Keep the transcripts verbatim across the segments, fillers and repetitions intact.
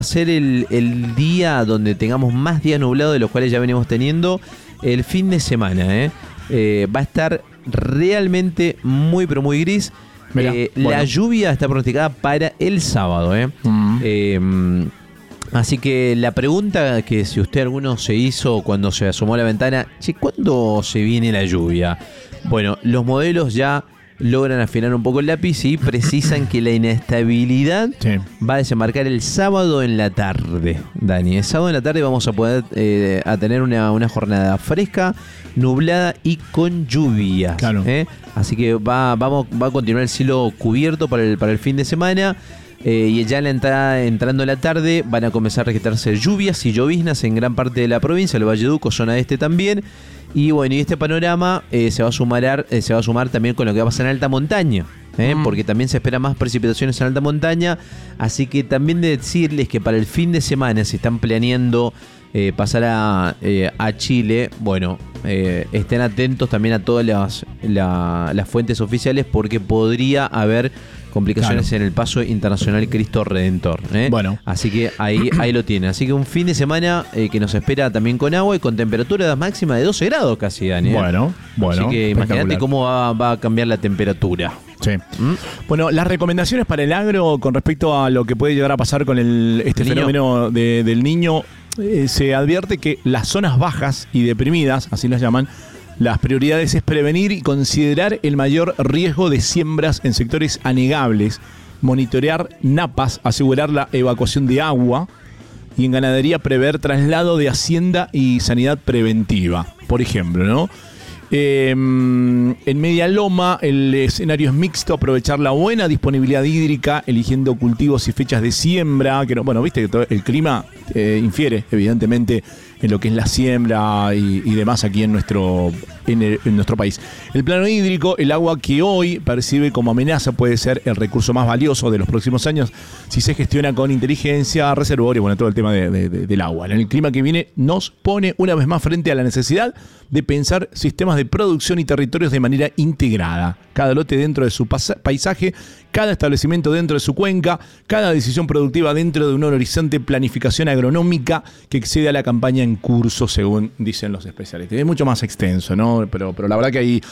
ser el, el día donde tengamos más días nublados de los cuales ya venimos teniendo el fin de semana. ¿eh? Eh, va a estar realmente muy pero muy gris. Mirá, eh, bueno. La lluvia está pronosticada para el sábado. ¿eh? Mm. Eh, así que la pregunta que si usted alguno se hizo cuando se asomó a la ventana, che, ¿cuándo se viene la lluvia? Bueno, los modelos ya logran afinar un poco el lápiz y precisan que la inestabilidad Sí. va a desembarcar el sábado en la tarde, Dani. El sábado en la tarde vamos a poder eh, a tener una, una jornada fresca, nublada y con lluvia. Claro. ¿eh? Así que va, vamos, va a continuar el cielo cubierto para el, para el fin de semana. Eh, y ya en la entrada, entrando la tarde van a comenzar a registrarse lluvias y lloviznas en gran parte de la provincia, el Valleduco, zona este también. Y bueno, y este panorama eh, se va a sumar eh, se va a sumar también con lo que va a pasar en alta montaña, ¿eh? Mm. porque también se espera más precipitaciones en alta montaña. Así que también de decirles que para el fin de semana, si están planeando eh, pasar a, eh, a Chile, bueno, eh, estén atentos también a todas las, la, las fuentes oficiales, porque podría haber complicaciones Claro. en el paso internacional Cristo Redentor. ¿eh? Bueno. Así que ahí, ahí lo tienen. Así que un fin de semana eh, que nos espera también con agua y con temperatura máxima de doce grados casi, Dani. ¿eh? Bueno, bueno. Así que imagínate espectacular. cómo va, va a cambiar la temperatura. Sí. ¿Mm? Bueno, las recomendaciones para el agro con respecto a lo que puede llegar a pasar con el, este ¿El niño? fenómeno de- del niño, eh, se advierte que las zonas bajas y deprimidas, así las llaman, las prioridades es prevenir y considerar el mayor riesgo de siembras en sectores anegables, monitorear napas, asegurar la evacuación de agua y en ganadería prever traslado de hacienda y sanidad preventiva, por ejemplo, ¿no? Eh, en Media Loma el escenario es mixto, aprovechar la buena disponibilidad hídrica, eligiendo cultivos y fechas de siembra, que no, bueno, viste que todo el clima eh, infiere evidentemente en lo que es la siembra y, y demás aquí en nuestro, en, el- en nuestro país. El plano hídrico, el agua que hoy percibe como amenaza puede ser el recurso más valioso de los próximos años si se gestiona con inteligencia, reservorio, bueno, todo el tema de, de- de- del agua. En el clima que viene nos pone una vez más frente a la necesidad de pensar sistemas de producción y territorios de manera integrada. Cada lote dentro de su pasa- paisaje, cada establecimiento dentro de su cuenca, cada decisión productiva dentro de un horizonte de planificación agronómica que excede a la campaña en curso, según dicen los especialistas. Es mucho más extenso, ¿no? Pero, pero la verdad que hay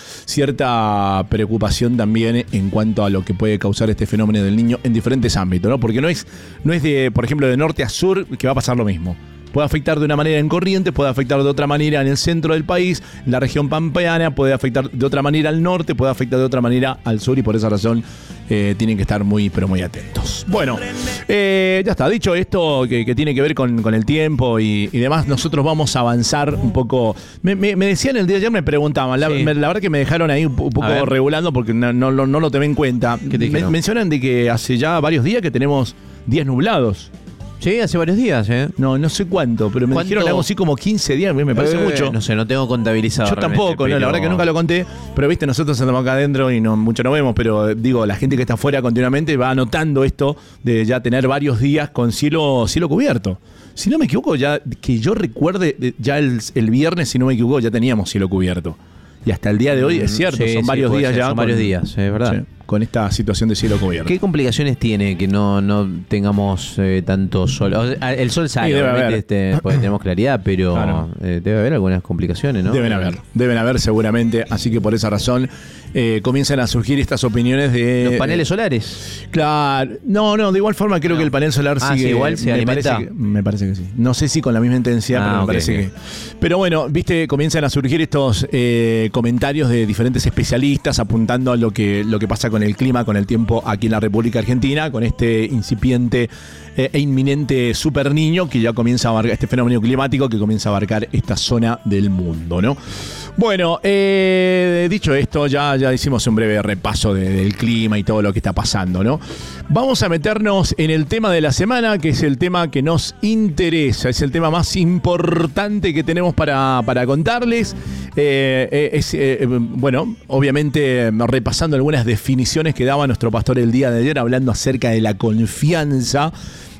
cierta preocupación también en cuanto a lo que puede causar este fenómeno del niño en diferentes ámbitos, ¿no? Porque no es, no es de, por ejemplo, de norte a sur que va a pasar lo mismo. Puede afectar de una manera en Corrientes, puede afectar de otra manera en el centro del país, en la región pampeana, puede afectar de otra manera al norte, puede afectar de otra manera al sur y por esa razón eh, tienen que estar muy, pero muy atentos. Bueno, eh, ya está. Dicho esto que, que tiene que ver con, con el tiempo y, y demás, nosotros vamos a avanzar un poco. Me, me- me decían el día de ayer, me preguntaban, la, Sí. me- la verdad que me dejaron ahí un, po- un A poco ver. regulando porque no, no, lo- no lo tomé en cuenta. ¿Qué te Me- dijeron? mencionan de que hace ya varios días que tenemos días nublados. Sí, hace varios días, ¿eh? No, no sé cuánto, pero me ¿Cuánto? dijeron algo así como quince días, me parece Eh, mucho. No sé, no tengo contabilizado. Yo realmente, tampoco, no, la pero- verdad que nunca lo conté, pero viste, nosotros estamos acá adentro y no mucho no vemos, pero digo, la gente que está afuera continuamente va anotando esto de ya tener varios días con cielo, cielo cubierto. Si no me equivoco, ya que yo recuerde, de- ya el, el viernes, si no me equivoco, ya teníamos cielo cubierto. Y hasta el día de hoy, es cierto, Sí, son sí, varios puede días ser, ya. son varios días, es verdad. sí, con esta situación de cielo cubierto. ¿Qué complicaciones tiene que no, no tengamos eh, tanto sol? O sea, el sol sale, Sí, debe obviamente, haber. este, porque tenemos claridad, pero Claro. eh, debe haber algunas complicaciones, ¿no? Deben haber, deben haber seguramente, así que por esa razón eh, comienzan a surgir estas opiniones de... Los paneles solares. Claro, no, no, de igual forma creo No. que el panel solar Ah, sigue. sí, igual se me alimenta. parece que, me parece que sí. No sé si con la misma intensidad, Ah, pero me ok, parece ok. que. Pero bueno, viste, comienzan a surgir estos eh, comentarios de diferentes especialistas apuntando a lo que, lo que pasa con el clima, con el tiempo aquí en la República Argentina, con este incipiente eh, e inminente super niño que ya comienza a abarcar, este fenómeno climático que comienza a abarcar esta zona del mundo, ¿no? Bueno, eh, dicho esto, ya, ya hicimos un breve repaso de- del clima y todo lo que está pasando, ¿no? Vamos a meternos en el tema de la semana, que es el tema que nos interesa, es el tema más importante que tenemos para, para contarles. Eh, eh, es, eh, bueno, obviamente repasando algunas definiciones que daba nuestro pastor el día de ayer, hablando acerca de la confianza.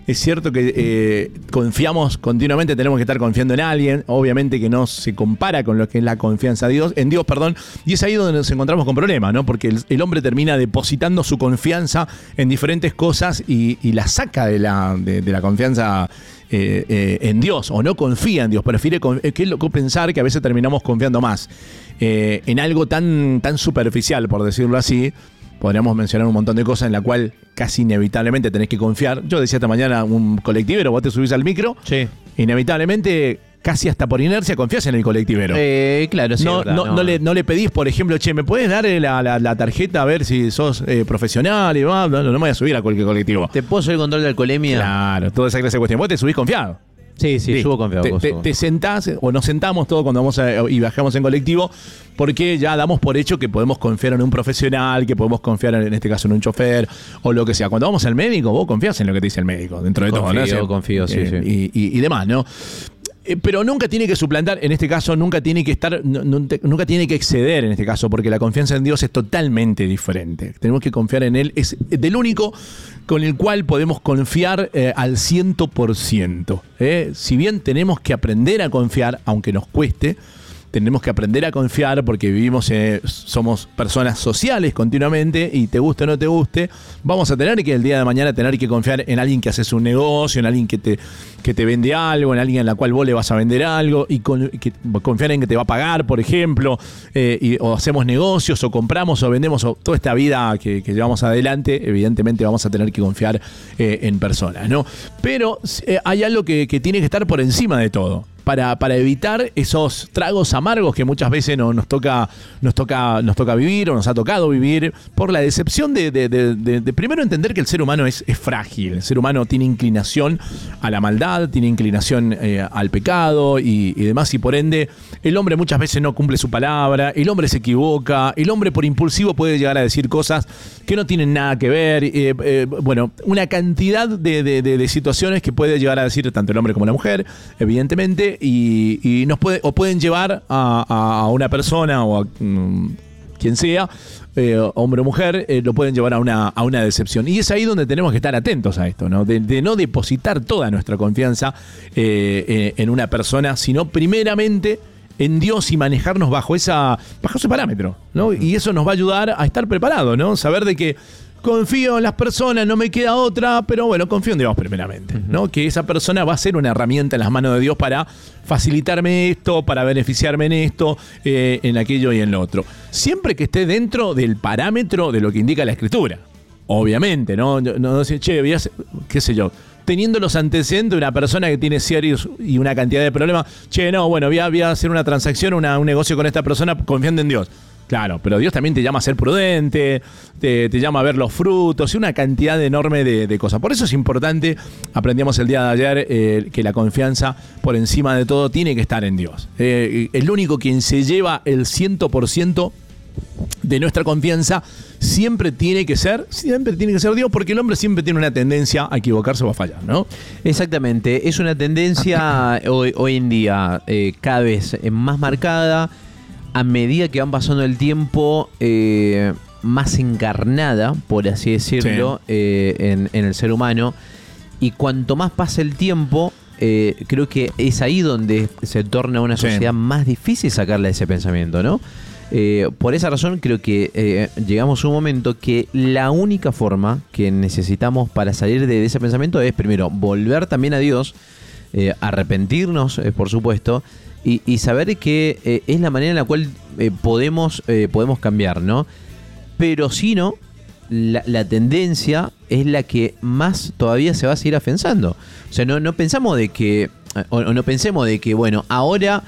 Es cierto que eh, confiamos continuamente, tenemos que estar confiando en alguien, obviamente que no se compara con lo que es la confianza en Dios, en Dios, perdón, y es ahí donde nos encontramos con problemas, ¿no? Porque el, el hombre termina depositando su confianza en diferentes cosas y, y la saca de la, de, de la confianza eh, eh, en Dios, o no confía en Dios, prefiere, con, eh, que es loco pensar que a veces terminamos confiando más eh, en algo tan, tan superficial, por decirlo así. Podríamos mencionar un montón de cosas en la cual casi inevitablemente tenés que confiar. Yo decía esta mañana, un colectivero, vos te subís al micro, sí. inevitablemente, casi hasta por inercia, confías en el colectivero. Eh, claro, sí. No, verdad, no, no. no, le, no le pedís, por ejemplo, che, ¿me puedes dar la, la, la tarjeta a ver si sos eh, profesional? Y va, no, no me voy a subir a cualquier colectivo. ¿Te puedo hacer el control de alcoholemia? Claro, toda esa clase de cuestiones. Vos te subís confiado. Sí, sí, Sí. subo confiado. Te, vos, te, subo. te sentás o nos sentamos todos cuando vamos a, y viajamos en colectivo porque ya damos por hecho que podemos confiar en un profesional, que podemos confiar en, en este caso en un chofer o lo que sea. Cuando vamos al médico, vos confías en lo que te dice el médico, dentro de Confío, todo, ¿no? O sea, confío, sí, eh, sí. Y, y, y demás, ¿no? Eh, Pero nunca tiene que suplantar, en este caso, nunca tiene que estar, no- no te- nunca tiene que exceder en este caso, porque la confianza en Dios es totalmente diferente. Tenemos que confiar en Él, es del único con el cual podemos confiar eh, al ciento por ciento. ¿eh? Si bien tenemos que aprender a confiar, aunque nos cueste, tenemos que aprender a confiar porque vivimos, eh, somos personas sociales continuamente y te guste o no te guste, vamos a tener que el día de mañana tener que confiar en alguien que haces un negocio, en alguien que te, que te vende algo, en alguien a la cual vos le vas a vender algo y con, que, confiar en que te va a pagar, por ejemplo, eh, y, o hacemos negocios o compramos o vendemos o toda esta vida que, que llevamos adelante, evidentemente vamos a tener que confiar eh, en personas, ¿no? Pero eh, hay algo que, que tiene que estar por encima de todo. Para, para evitar esos tragos amargos que muchas veces no, nos, toca, nos, toca, nos toca vivir o nos ha tocado vivir por la decepción de, de, de, de, de primero entender que el ser humano es, es frágil. El ser humano tiene inclinación a la maldad, tiene inclinación eh, al pecado y, y demás, y por ende el hombre muchas veces no cumple su palabra, el hombre se equivoca, el hombre por impulsivo puede llegar a decir cosas que no tienen nada que ver, eh, eh, bueno, una cantidad de, de, de, de situaciones que puede llegar a decir tanto el hombre como la mujer, evidentemente, y, y nos puede, o pueden llevar a, a una persona o a mm, quien sea, eh, hombre o mujer, eh, lo pueden llevar a una, a una decepción. Y es ahí donde tenemos que estar atentos a esto, ¿no? De, de no depositar toda nuestra confianza eh, eh, en una persona, sino primeramente en Dios y manejarnos bajo esa bajo ese parámetro, ¿no? Y eso nos va a ayudar a estar preparados, ¿no? Saber de que confío en las personas, no me queda otra, pero bueno, confío en Dios primeramente, ¿no? Que esa persona va a ser una herramienta en las manos de Dios para facilitarme esto, para beneficiarme en esto, eh, en aquello y en lo otro. Siempre que esté dentro del parámetro de lo que indica la Escritura. Obviamente, ¿no? No, no decir, che, voy a hacer, qué sé yo, teniendo los antecedentes de una persona que tiene serios y una cantidad de problemas, che, no, bueno, voy a, voy a hacer una transacción, una, un negocio con esta persona confiando en Dios. Claro, pero Dios también te llama a ser prudente, te, te llama a ver los frutos y una cantidad enorme de, de cosas. Por eso es importante, aprendíamos el día de ayer, eh, que la confianza por encima de todo tiene que estar en Dios. Eh, el único quien se lleva el cien por ciento de nuestra confianza siempre tiene que ser, siempre tiene que ser Dios, porque el hombre siempre tiene una tendencia a equivocarse o a fallar, ¿no? Exactamente, es una tendencia hoy, hoy en día eh, cada vez más marcada. A medida que van pasando el tiempo, eh, más encarnada, por así decirlo, sí. eh, en, en el ser humano. Y cuanto más pasa el tiempo, eh, creo que es ahí donde se torna una sociedad sí. más difícil sacarle de ese pensamiento, ¿no? Eh, por esa razón creo que eh, llegamos a un momento que la única forma que necesitamos para salir de, de ese pensamiento es, primero, volver también a Dios, eh, arrepentirnos, eh, por supuesto, Y, y saber que eh, es la manera en la cual eh, podemos, eh, podemos cambiar, ¿no? Pero si no, la, la tendencia es la que más todavía se va a seguir afianzando. O sea, no, no pensamos de que, o, o no pensemos de que, bueno, ahora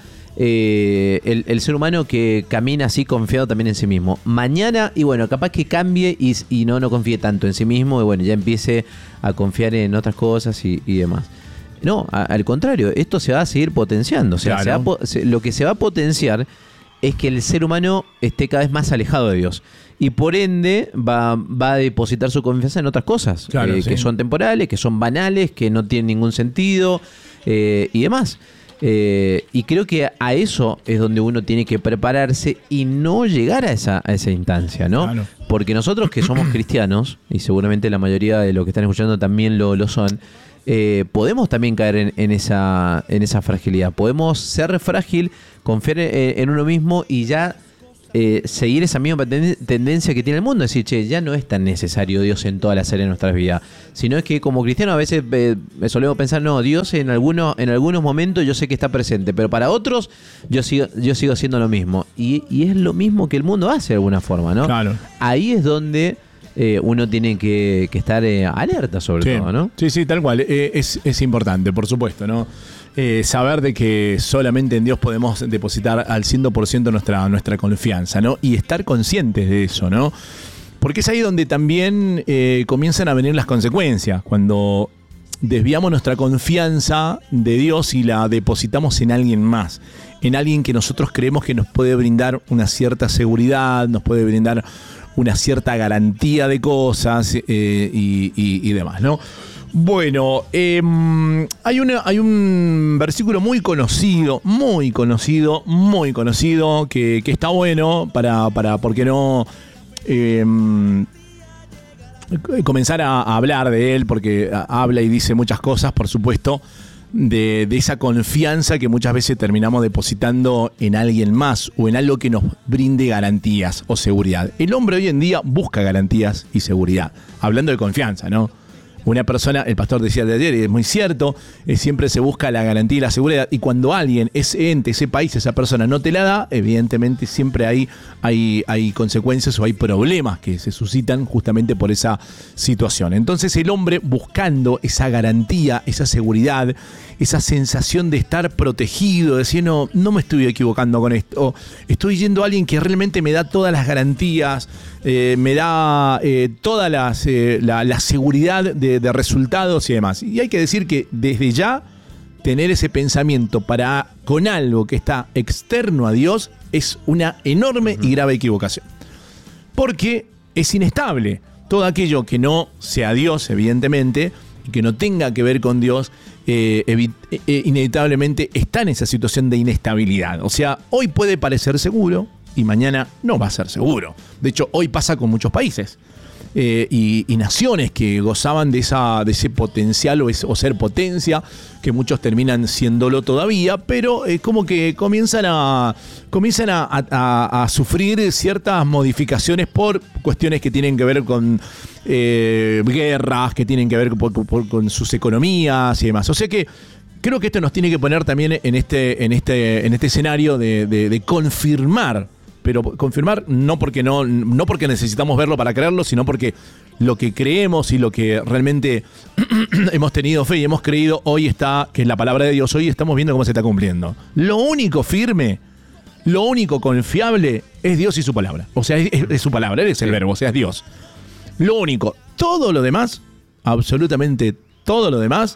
eh, el, el ser humano que camina así confiado también en sí mismo. Mañana, y bueno, capaz que cambie y, y no, no confíe tanto en sí mismo y bueno, ya empiece a confiar en otras cosas y, y demás. No, a, al contrario, esto se va a seguir potenciando. O sea, claro. se va a po- se, lo que se va a potenciar es que el ser humano esté cada vez más alejado de Dios. Y por ende va, va a depositar su confianza en otras cosas, claro, eh, sí. que son temporales, que son banales, que no tienen ningún sentido eh, y demás. Eh, y creo que a eso es donde uno tiene que prepararse y no llegar a esa, a esa instancia, ¿no? Claro. Porque nosotros que somos cristianos, y seguramente la mayoría de los que están escuchando también lo, lo son, eh, podemos también caer en, en, esa, en esa fragilidad. Podemos ser frágil, confiar en, en uno mismo y ya eh, seguir esa misma ten- tendencia que tiene el mundo. Decir, che, ya no es tan necesario Dios en todas las áreas de nuestras vidas. Sino es que como cristianos a veces eh, solemos pensar, no, Dios en, algunos en algunos momentos yo sé que está presente, pero para otros yo sigo, yo sigo haciendo lo mismo. Y, y es lo mismo que el mundo hace de alguna forma, ¿no? Claro. Ahí es donde eh, uno tiene que, que estar eh, alerta sobre Sí. todo, ¿no? Sí, sí, tal cual. Eh, es, es importante, por supuesto, ¿no? Eh, saber de que solamente en Dios podemos depositar al cien por ciento nuestra, nuestra confianza, ¿no? Y estar conscientes de eso, ¿no? Porque es ahí donde también eh, comienzan a venir las consecuencias, cuando desviamos nuestra confianza de Dios y la depositamos en alguien más, en alguien que nosotros creemos que nos puede brindar una cierta seguridad, nos puede brindar una cierta garantía de cosas eh, y, y, y demás, ¿no? Bueno, eh, hay, una, hay un versículo muy conocido, muy conocido, muy conocido, que, que está bueno para, para, ¿por qué no? Eh, comenzar a, a hablar de él, porque habla y dice muchas cosas, por supuesto, de, de esa confianza que muchas veces terminamos depositando en alguien más o en algo que nos brinde garantías o seguridad. El hombre hoy en día busca garantías y seguridad, hablando de confianza, ¿no? Una persona, el pastor decía de ayer, y es muy cierto, eh, siempre se busca la garantía y la seguridad, y cuando alguien, ese ente, ese país, esa persona no te la da, evidentemente siempre hay, hay, hay consecuencias o hay problemas que se suscitan justamente por esa situación. Entonces el hombre buscando esa garantía, esa seguridad, esa sensación de estar protegido, de decir, no, no me estoy equivocando con esto, estoy yendo a alguien que realmente me da todas las garantías, eh, me da eh, toda las, eh, la, la seguridad de, de resultados y demás. Y hay que decir que desde ya tener ese pensamiento para con algo que está externo a Dios es una enorme y grave equivocación. Porque es inestable. Todo aquello que no sea Dios, evidentemente, y que no tenga que ver con Dios, eh, evi- eh, inevitablemente está en esa situación de inestabilidad. O sea, hoy puede parecer seguro y mañana no va a ser seguro. De hecho, hoy pasa con muchos países. Eh, y, y naciones que gozaban de, esa, de ese potencial o, es, o ser potencia, que muchos terminan siéndolo todavía, pero es eh, como que comienzan a comienzan a, a, a sufrir ciertas modificaciones por cuestiones que tienen que ver con eh, guerras, que tienen que ver por, por, con sus economías y demás. O sea que creo que esto nos tiene que poner también en este, en este, en este escenario de, de, de confirmar. Pero confirmar no porque no, no porque necesitamos verlo para creerlo, sino porque lo que creemos y lo que realmente hemos tenido fe y hemos creído hoy está, que es la palabra de Dios, hoy estamos viendo cómo se está cumpliendo. Lo único firme, lo único confiable es Dios y su palabra. O sea, es, es su palabra, Él es el sí. verbo, o sea, es Dios. Lo único, todo lo demás, absolutamente todo lo demás,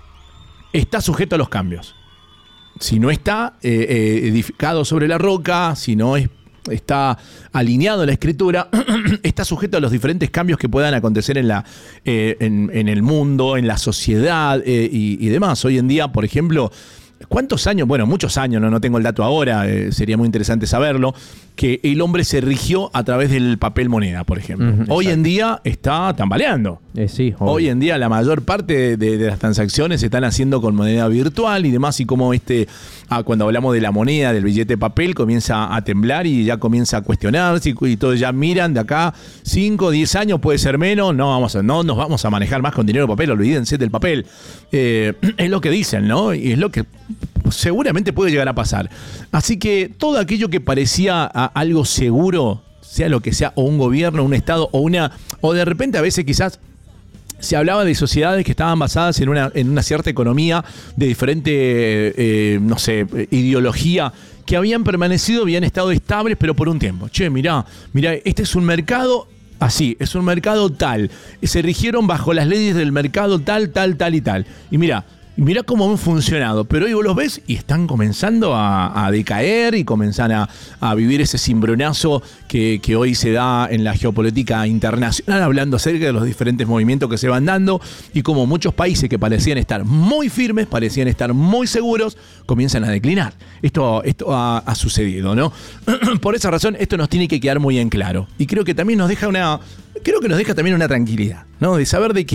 está sujeto a los cambios. Si no está eh, eh, edificado sobre la roca, si no es está alineado a la escritura, está sujeto a los diferentes cambios que puedan acontecer en, la, eh, en, en el mundo, en la sociedad eh, y, y demás. Hoy en día, por ejemplo, ¿cuántos años? Bueno, muchos años, no, no tengo el dato ahora, eh, sería muy interesante saberlo, que el hombre se rigió a través del papel moneda, por ejemplo. Uh-huh, Hoy en día está tambaleando. Eh, sí, Hoy en día la mayor parte de, de las transacciones se están haciendo con moneda virtual y demás, y como este, ah, cuando hablamos de la moneda, del billete de papel, comienza a temblar y ya comienza a cuestionarse y, y todos ya miran de acá cinco, diez años, puede ser menos, no, vamos a, no nos vamos a manejar más con dinero de papel, olvídense del papel. Eh, es lo que dicen, ¿no? Y es lo que seguramente puede llegar a pasar. Así que todo aquello que parecía a algo seguro, sea lo que sea, o un gobierno, un estado, o una, o de repente a veces quizás se hablaba de sociedades que estaban basadas en una, en una cierta economía de diferente, eh, no sé, ideología, que habían permanecido, habían estado estables, pero por un tiempo. Che, mirá, mirá, este es un mercado así, es un mercado tal. Se rigieron bajo las leyes del mercado tal, tal, tal y tal. Y mirá, Y mirá cómo han funcionado, pero hoy vos los ves y están comenzando a, a decaer y comienzan a, a vivir ese cimbronazo que, que hoy se da en la geopolítica internacional, hablando acerca de los diferentes movimientos que se van dando y cómo muchos países que parecían estar muy firmes, parecían estar muy seguros, comienzan a declinar. Esto, esto ha, ha sucedido, ¿no? Por esa razón, esto nos tiene que quedar muy en claro. Y creo que también nos deja una, creo que nos deja también una tranquilidad, ¿no? De saber de que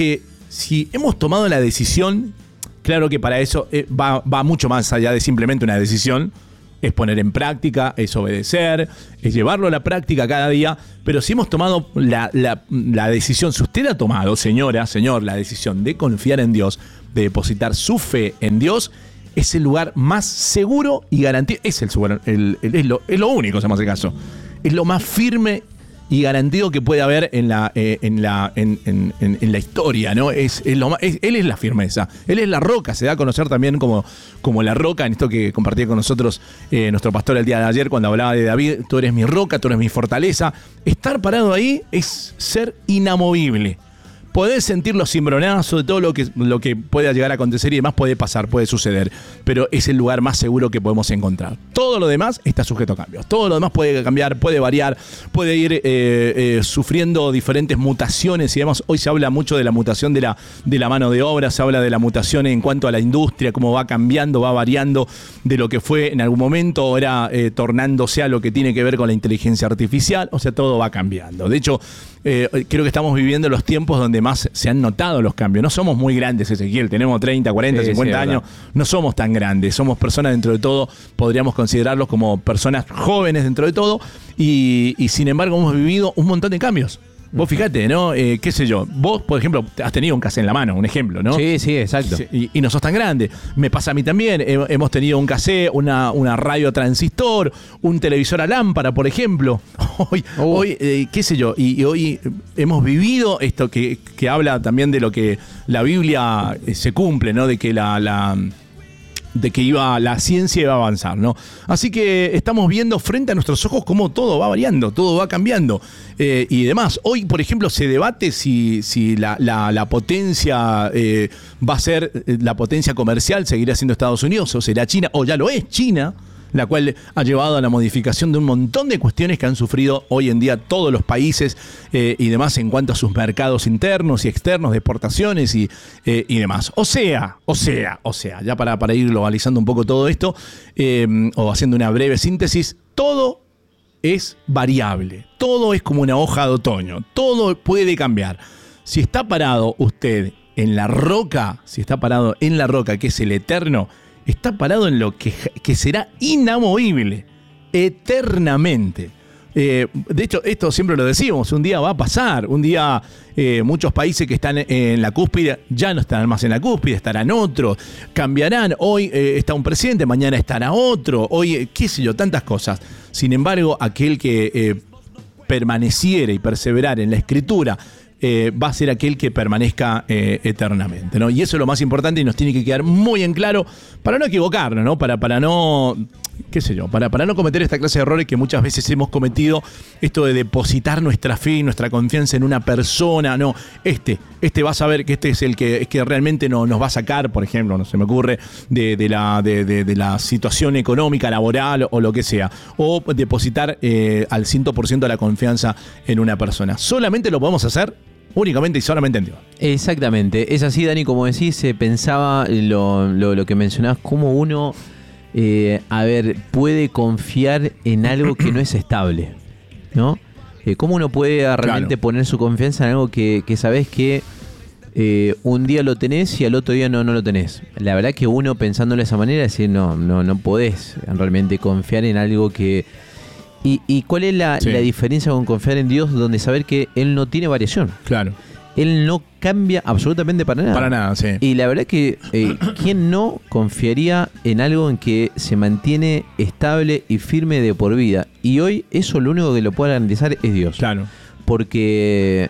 si hemos tomado la decisión, claro que para eso eh, va, va mucho más allá de simplemente una decisión, es poner en práctica, es obedecer, es llevarlo a la práctica cada día, pero si hemos tomado la, la, la decisión, si usted ha tomado, señora, señor, la decisión de confiar en Dios, de depositar su fe en Dios, es el lugar más seguro y garantizado, es, el, el, el, es, lo, es lo único, si me hace caso, es lo más firme y garantido que puede haber en la, eh, en la, en, en, en, en la historia, ¿no? Es, es lo más, es, él es la firmeza, él es la roca, se da a conocer también como, como la roca, en esto que compartía con nosotros eh, nuestro pastor el día de ayer cuando hablaba de David, tú eres mi roca, tú eres mi fortaleza. Estar parado ahí es ser inamovible. Podés sentir los cimbronazos de todo lo que, lo que pueda llegar a acontecer y demás puede pasar, puede suceder, pero es el lugar más seguro que podemos encontrar. Todo lo demás está sujeto a cambios. Todo lo demás puede cambiar, puede variar, puede ir eh, eh, sufriendo diferentes mutaciones y demás. Hoy se habla mucho de la mutación de la, de la mano de obra, se habla de la mutación en cuanto a la industria, cómo va cambiando, va variando de lo que fue en algún momento, ahora eh, tornándose a lo que tiene que ver con la inteligencia artificial. O sea, todo va cambiando. De hecho, eh, creo que estamos viviendo los tiempos donde más se han notado los cambios. No somos muy grandes, Ezequiel, tenemos treinta, cuarenta, sí, cincuenta sí, años, no somos tan grandes, somos personas dentro de todo, podríamos considerarlos como personas jóvenes dentro de todo, y, y sin embargo hemos vivido un montón de cambios. Vos fíjate, ¿no? Eh, qué sé yo, vos, por ejemplo, has tenido un cassette en la mano, un ejemplo, ¿no? Sí, sí, exacto. Y, y no sos tan grande. Me pasa a mí también. He, hemos tenido un cassette, una, una radio transistor, un televisor a lámpara, por ejemplo. Hoy, oh. hoy eh, qué sé yo, y, y hoy hemos vivido esto que, que habla también de lo que la Biblia eh, se cumple, ¿no? De que la... la de que iba la ciencia iba a avanzar, ¿no? Así que estamos viendo frente a nuestros ojos cómo todo va variando, todo va cambiando eh, y demás. Hoy, por ejemplo, se debate si, si la, la, la potencia eh, va a ser, la potencia comercial seguirá siendo Estados Unidos o será China, o ya lo es China, la cual ha llevado a la modificación de un montón de cuestiones que han sufrido hoy en día todos los países eh, y demás en cuanto a sus mercados internos y externos de exportaciones y, eh, y demás. O sea, o sea, o sea, ya para, para ir globalizando un poco todo esto eh, o haciendo una breve síntesis, todo es variable, todo es como una hoja de otoño, todo puede cambiar. Si está parado usted en la roca, si está parado en la roca, que es el eterno, está parado en lo que, que será inamovible, eternamente. Eh, de hecho, esto siempre lo decimos, un día va a pasar, un día eh, muchos países que están en la cúspide ya no estarán más en la cúspide, estarán otros, cambiarán, hoy eh, está un presidente, mañana estará otro, hoy, eh, qué sé yo, tantas cosas. Sin embargo, aquel que eh, permaneciera y perseverara en la Escritura, Eh, va a ser aquel que permanezca eh, eternamente, ¿no? Y eso es lo más importante y nos tiene que quedar muy en claro para no equivocarnos, ¿no? Para, para no, qué sé yo, para, para no cometer esta clase de errores que muchas veces hemos cometido, esto de depositar nuestra fe y nuestra confianza en una persona, no, este, este va a saber que este es el que, es que realmente no, nos va a sacar, por ejemplo, no se me ocurre, de, de, la, de, de, de la situación económica, laboral o lo que sea, o depositar eh, al cien por ciento la confianza en una persona. Solamente lo podemos hacer únicamente y solamente en Dios. Exactamente, es así, Dani, como decís, se pensaba lo, lo, lo que mencionabas, cómo uno, eh, a ver, puede confiar en algo que no es estable, ¿no? Eh, cómo uno puede realmente claro. poner su confianza en algo que, que sabés que eh, un día lo tenés y al otro día no, no lo tenés. La verdad que uno pensándolo de esa manera, decir, no, no, no podés realmente confiar en algo que... ¿Y, y cuál es la, sí. la diferencia con confiar en Dios, donde saber que Él no tiene variación? Claro. Él no cambia absolutamente para nada. Para nada, sí. Y la verdad que, eh, ¿quién no confiaría en algo en que se mantiene estable y firme de por vida? Y hoy eso lo único que lo puede garantizar es Dios. Claro. Porque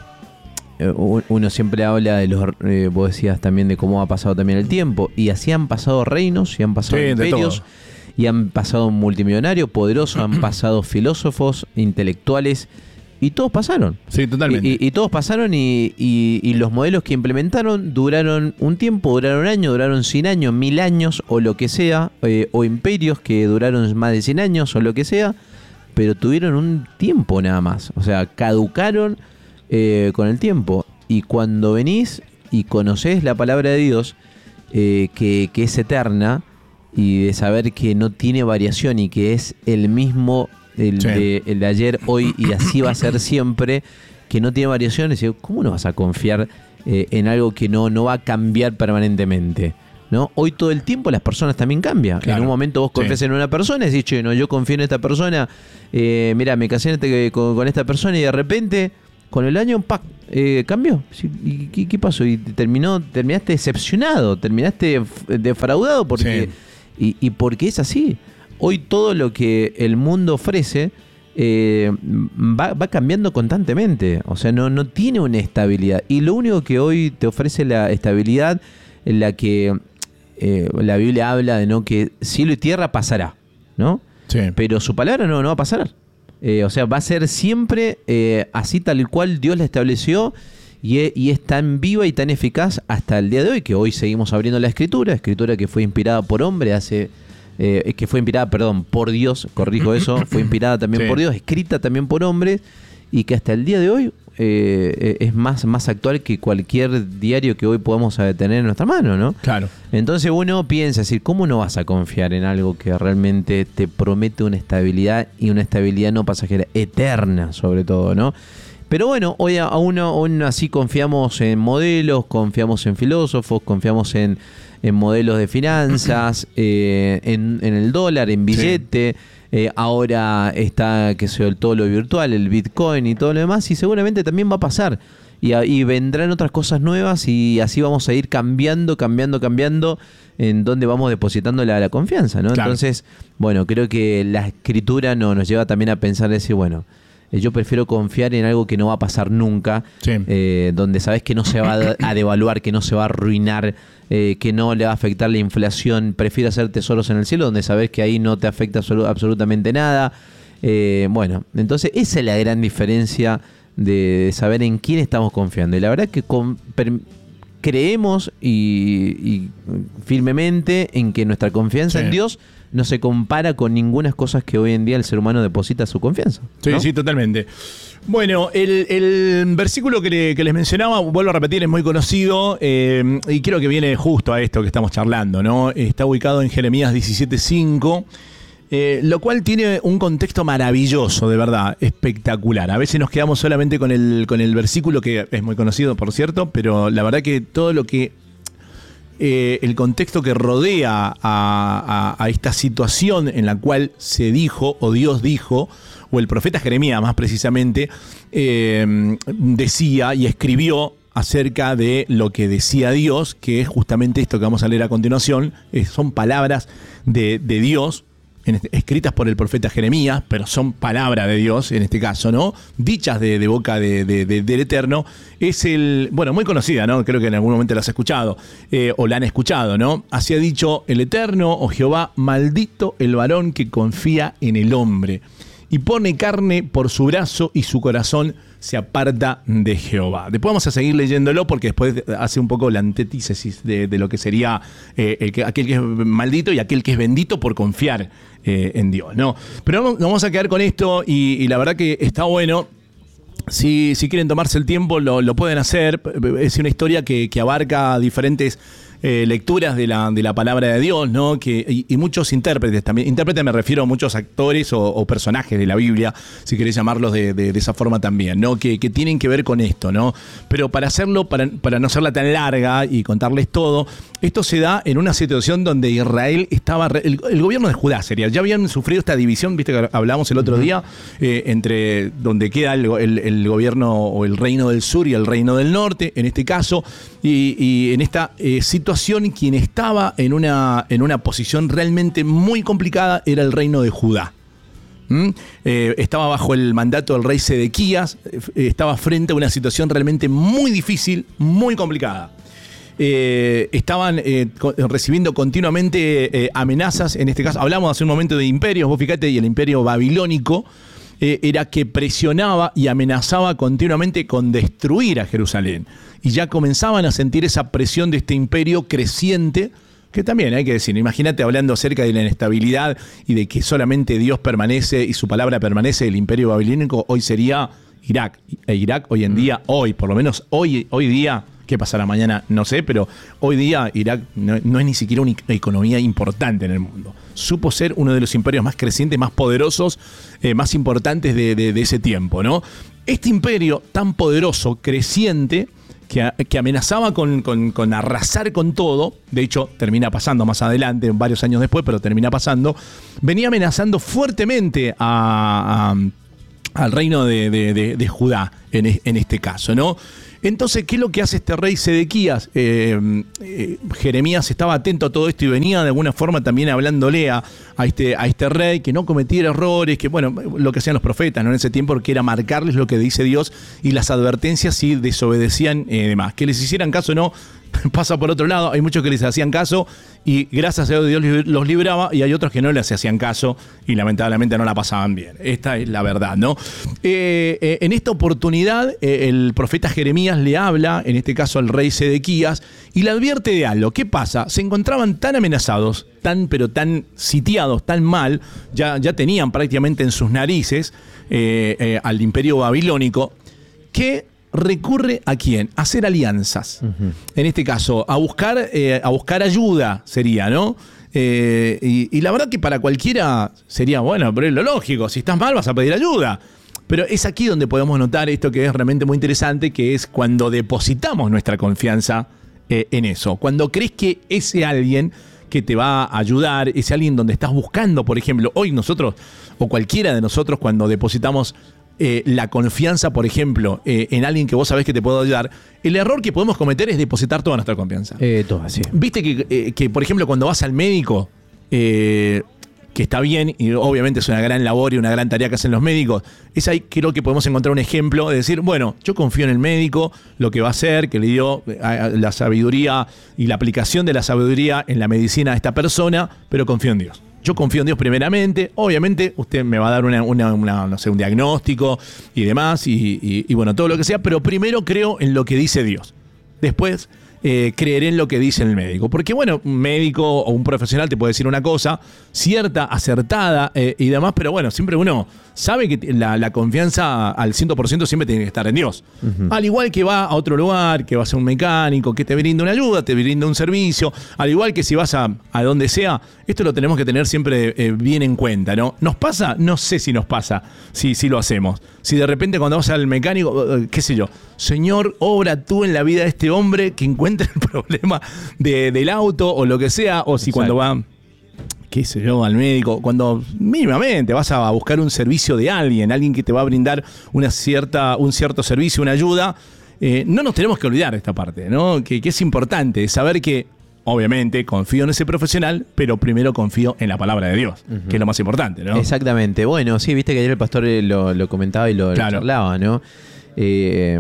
eh, uno siempre habla de los, eh, vos decías también de cómo ha pasado también el tiempo. Y así han pasado reinos y han pasado sí, imperios. Y han pasado multimillonarios, poderosos, han pasado filósofos, intelectuales, y todos pasaron. Sí, totalmente. Y, y, y todos pasaron y, y, y los modelos que implementaron duraron un tiempo, duraron un año, duraron cien años, mil años o lo que sea, eh, o imperios que duraron más de cien años o lo que sea, pero tuvieron un tiempo nada más. O sea, caducaron eh, con el tiempo. Y cuando venís y conocés la palabra de Dios, eh, que, que es eterna, y de saber que no tiene variación y que es el mismo el, sí. de, el de ayer, hoy y así va a ser siempre, que no tiene variación, es decir, ¿cómo no vas a confiar eh, en algo que no, no va a cambiar permanentemente, ¿no? Hoy todo el tiempo las personas también cambian. Claro. En un momento vos confías sí. en una persona y decís, che, no, yo confío en esta persona, eh, mira, me casé en este, con, con esta persona y de repente, con el año, ¡pac! Eh, cambió. ¿Y qué, qué pasó? Y terminó, terminaste decepcionado, terminaste defraudado porque, sí. y, y porque es así. Hoy todo lo que el mundo ofrece eh, va, va cambiando constantemente. O sea, no, no tiene una estabilidad. Y lo único que hoy te ofrece la estabilidad en la que eh, la Biblia habla de no que cielo y tierra pasará, ¿no? Sí. Pero su palabra no, no va a pasar. Eh, o sea, va a ser siempre eh, así tal cual Dios la estableció y es, y es tan viva y tan eficaz hasta el día de hoy, que hoy seguimos abriendo la Escritura, Escritura que fue inspirada por hombre hace... Eh, que fue inspirada, perdón, por Dios, corrijo eso, fue inspirada también sí. por Dios, escrita también por hombres y que hasta el día de hoy eh, es más, más actual que cualquier diario que hoy podamos tener en nuestra mano, ¿no? Claro. Entonces uno piensa, decir, ¿cómo no vas a confiar en algo que realmente te promete una estabilidad y una estabilidad no pasajera, eterna sobre todo, ¿no? Pero bueno, hoy aún, aún así confiamos en modelos, confiamos en filósofos, confiamos en, en modelos de finanzas, eh, en, en el dólar, en billete. Sí. Eh, ahora está, que sé yo, todo lo virtual, el Bitcoin y todo lo demás, y seguramente también va a pasar. Y, y vendrán otras cosas nuevas y así vamos a ir cambiando, cambiando, cambiando en donde vamos depositando la, la confianza, ¿no? Claro. Entonces, bueno, creo que la escritura no, nos lleva también a pensar, decir, bueno, yo prefiero confiar en algo que no va a pasar nunca, sí. eh, donde sabes que no se va a devaluar, que no se va a arruinar, eh, que no le va a afectar la inflación. Prefiero hacer tesoros en el cielo, donde sabes que ahí no te afecta absol- absolutamente nada. Eh, bueno, entonces esa es la gran diferencia de saber en quién estamos confiando. Y la verdad que con, per, creemos y, y firmemente en que nuestra confianza sí. en Dios no se compara con ninguna cosa que hoy en día el ser humano deposita su confianza, Sí, ¿no? sí, totalmente. Bueno, el, el versículo que, le, que les mencionaba, vuelvo a repetir, es muy conocido eh, y creo que viene justo a esto que estamos charlando, ¿no? Está ubicado en Jeremías diecisiete cinco, eh, lo cual tiene un contexto maravilloso, de verdad, espectacular. A veces nos quedamos solamente con el, con el versículo, que es muy conocido, por cierto, pero la verdad que todo lo que... Eh, el contexto que rodea a, a, a esta situación en la cual se dijo, o Dios dijo, o el profeta Jeremías más precisamente, eh, decía y escribió acerca de lo que decía Dios, que es justamente esto que vamos a leer a continuación. Eh, son palabras de, de Dios, en este, escritas por el profeta Jeremías, pero son palabra de Dios en este caso, ¿no? Dichas de, de boca de, de, de, del Eterno. Es el, bueno, muy conocida, ¿no? Creo que en algún momento la has escuchado, eh, o la han escuchado, ¿no? Así ha dicho el Eterno, oh Jehová, maldito el varón que confía en el hombre y pone carne por su brazo y su corazón se aparta de Jehová. Después vamos a seguir leyéndolo porque después hace un poco la antítesis de, de lo que sería eh, el que, aquel que es maldito y aquel que es bendito por confiar eh, en Dios, ¿no? Pero vamos, vamos a quedar con esto y, y la verdad que está bueno. Si, si quieren tomarse el tiempo, lo, lo pueden hacer. Es una historia que, que abarca diferentes eh, lecturas de la, de la palabra de Dios, ¿no? Que, y, y muchos intérpretes también. Intérpretes me refiero a muchos actores o, o personajes de la Biblia, si querés llamarlos de, de, de esa forma también, ¿no? Que, que tienen que ver con esto, ¿no? Pero para hacerlo, para, para no hacerla tan larga y contarles todo, esto se da en una situación donde Israel estaba, el, el gobierno de Judá sería, ya habían sufrido esta división, viste que hablamos el otro uh-huh. día, eh, entre donde queda el, el, el gobierno o el reino del sur y el reino del norte, en este caso, y, y en esta eh, situación quien estaba en una, en una posición realmente muy complicada era el reino de Judá. ¿Mm? Eh, estaba bajo el mandato del rey Sedequías, eh, estaba frente a una situación realmente muy difícil, muy complicada. Eh, estaban eh, co- recibiendo continuamente eh, amenazas, en este caso, hablamos hace un momento de imperios, vos fíjate, y el imperio babilónico eh, era que presionaba y amenazaba continuamente con destruir a Jerusalén. Y ya comenzaban a sentir esa presión de este imperio creciente, que también hay que decir, imagínate hablando acerca de la inestabilidad y de que solamente Dios permanece y su palabra permanece, el imperio babilónico hoy sería Irak. E Irak hoy en día, hoy, por lo menos hoy, hoy día, ¿qué pasará mañana? No sé, pero hoy día Irak no, no es ni siquiera una economía importante en el mundo. Supo ser uno de los imperios más crecientes, más poderosos, eh, más importantes de, de, de ese tiempo, ¿no? Este imperio tan poderoso, creciente, que, que amenazaba con, con, con arrasar con todo, de hecho termina pasando más adelante, varios años después, pero termina pasando, venía amenazando fuertemente a, a, al reino de, de, de, de Judá, en, en este caso, ¿no? Entonces, ¿qué es lo que hace este rey Sedequías? Eh, eh, Jeremías estaba atento a todo esto y venía de alguna forma también hablándole a, a, este, a este rey que no cometiera errores, que bueno, lo que hacían los profetas, ¿no? En ese tiempo, que era marcarles lo que dice Dios y las advertencias si desobedecían y eh, demás. Que les hicieran caso o no, pasa por otro lado. Hay muchos que les hacían caso y gracias a Dios los libraba, y hay otros que no les hacían caso y lamentablemente no la pasaban bien. Esta es la verdad, ¿no? Eh, eh, en esta oportunidad eh, el profeta Jeremías le habla, en este caso al rey Sedequías, y le advierte de algo. ¿Qué pasa? Se encontraban tan amenazados, tan pero tan sitiados, tan mal, ya, ya tenían prácticamente en sus narices eh, eh, al imperio babilónico, que recurre a quién? A hacer alianzas. Uh-huh. En este caso, a buscar, eh, a buscar ayuda sería, ¿no? Eh, y, y la verdad que para cualquiera sería, bueno, pero es lo lógico, si estás mal vas a pedir ayuda. Pero es aquí donde podemos notar esto que es realmente muy interesante, que es cuando depositamos nuestra confianza eh, en eso. Cuando crees que ese alguien que te va a ayudar, ese alguien donde estás buscando, por ejemplo, hoy nosotros, o cualquiera de nosotros, cuando depositamos Eh, la confianza, por ejemplo, eh, en alguien que vos sabés que te puede ayudar, el error que podemos cometer es depositar toda nuestra confianza. Eh, todo así. Viste que, eh, que, por ejemplo, cuando vas al médico, eh, que está bien, y obviamente es una gran labor y una gran tarea que hacen los médicos, es ahí creo que podemos encontrar un ejemplo de decir, bueno, yo confío en el médico, lo que va a hacer, que le dio la sabiduría y la aplicación de la sabiduría en la medicina a esta persona, pero confío en Dios. Yo confío en Dios primeramente, obviamente usted me va a dar una, una, una, no sé, un diagnóstico y demás, y, y, y bueno, todo lo que sea, pero primero creo en lo que dice Dios. Después eh, creeré en lo que dice el médico. Porque bueno, un médico o un profesional te puede decir una cosa cierta, acertada eh, y demás, pero bueno, siempre uno sabe que la, la confianza al cien por ciento siempre tiene que estar en Dios. Uh-huh. Al igual que va a otro lugar, que va a ser un mecánico, que te brinda una ayuda, te brinda un servicio, al igual que si vas a, a donde sea, esto lo tenemos que tener siempre eh, bien en cuenta, ¿no? ¿Nos pasa? No sé si nos pasa, si, si lo hacemos. Si de repente cuando vas al mecánico, eh, qué sé yo, Señor, obra tú en la vida de este hombre que encuentre el problema de, del auto o lo que sea, o si Exacto. cuando va, qué sé yo, al médico, cuando mínimamente vas a buscar un servicio de alguien, alguien que te va a brindar una cierta, un cierto servicio, una ayuda, eh, no nos tenemos que olvidar de esta parte, ¿no? Que, que es importante saber que, obviamente, confío en ese profesional, pero primero confío en la palabra de Dios, uh-huh. que es lo más importante, ¿no? Exactamente. Bueno, sí, viste que ayer el pastor lo, lo comentaba y lo, claro. lo charlaba, ¿no? Eh,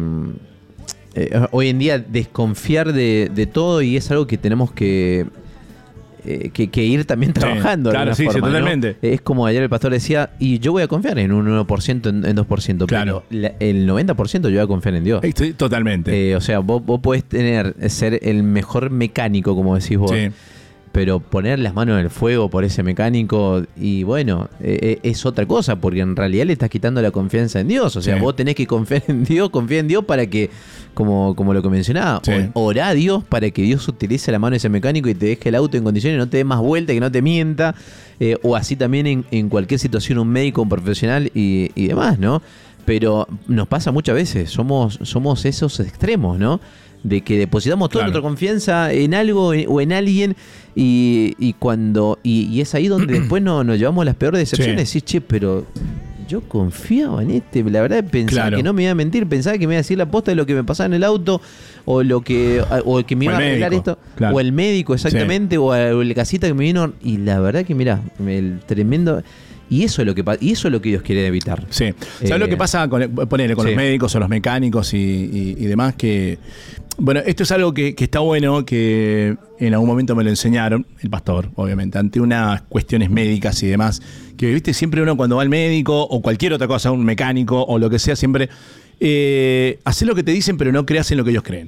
eh, hoy en día desconfiar de, de todo, y es algo que tenemos que... Eh, que, que ir también trabajando. Sí, claro, sí, forma, sí, totalmente. ¿no? Es como ayer el pastor decía, y yo voy a confiar en un uno por ciento, en, en dos por ciento, claro. pero la, el noventa por ciento yo voy a confiar en Dios. Sí, totalmente. Eh, o sea, vos, vos podés tener, ser el mejor mecánico, como decís vos, sí. pero poner las manos en el fuego por ese mecánico, y bueno, eh, es otra cosa, porque en realidad le estás quitando la confianza en Dios. O sea, sí. vos tenés que confiar en Dios, confiar en Dios para que, como, como lo que mencionaba, sí. orá a Dios para que Dios utilice la mano de ese mecánico y te deje el auto en condiciones, no te dé más vuelta, que no te mienta, eh, o así también en, en cualquier situación, un médico, un profesional y, y demás, ¿no? Pero nos pasa muchas veces, somos, somos esos extremos, ¿no? De que depositamos toda claro. nuestra confianza en algo o en alguien, y, y cuando y, y es ahí donde después no, nos llevamos las peores decepciones. Sí. Decís, che, pero yo confiaba en este, la verdad pensaba claro. que no me iba a mentir, pensaba que me iba a decir la posta de lo que me pasaba en el auto, o lo que o que me iba a arreglar médico, esto, claro. o el médico exactamente, sí. o el casita que me vino, y la verdad que mirá, el tremendo... Y eso es lo que y eso es lo que Dios quiere evitar. Sí. ¿Sabes eh, lo que pasa con, ponele, con sí. los médicos o los mecánicos y, y, y demás? Que, bueno, esto es algo que, que está bueno, que en algún momento me lo enseñaron, el pastor, obviamente, ante unas cuestiones médicas y demás, que, viste, siempre uno cuando va al médico o cualquier otra cosa, un mecánico o lo que sea, siempre eh, hacer lo que te dicen, pero no creas en lo que ellos creen.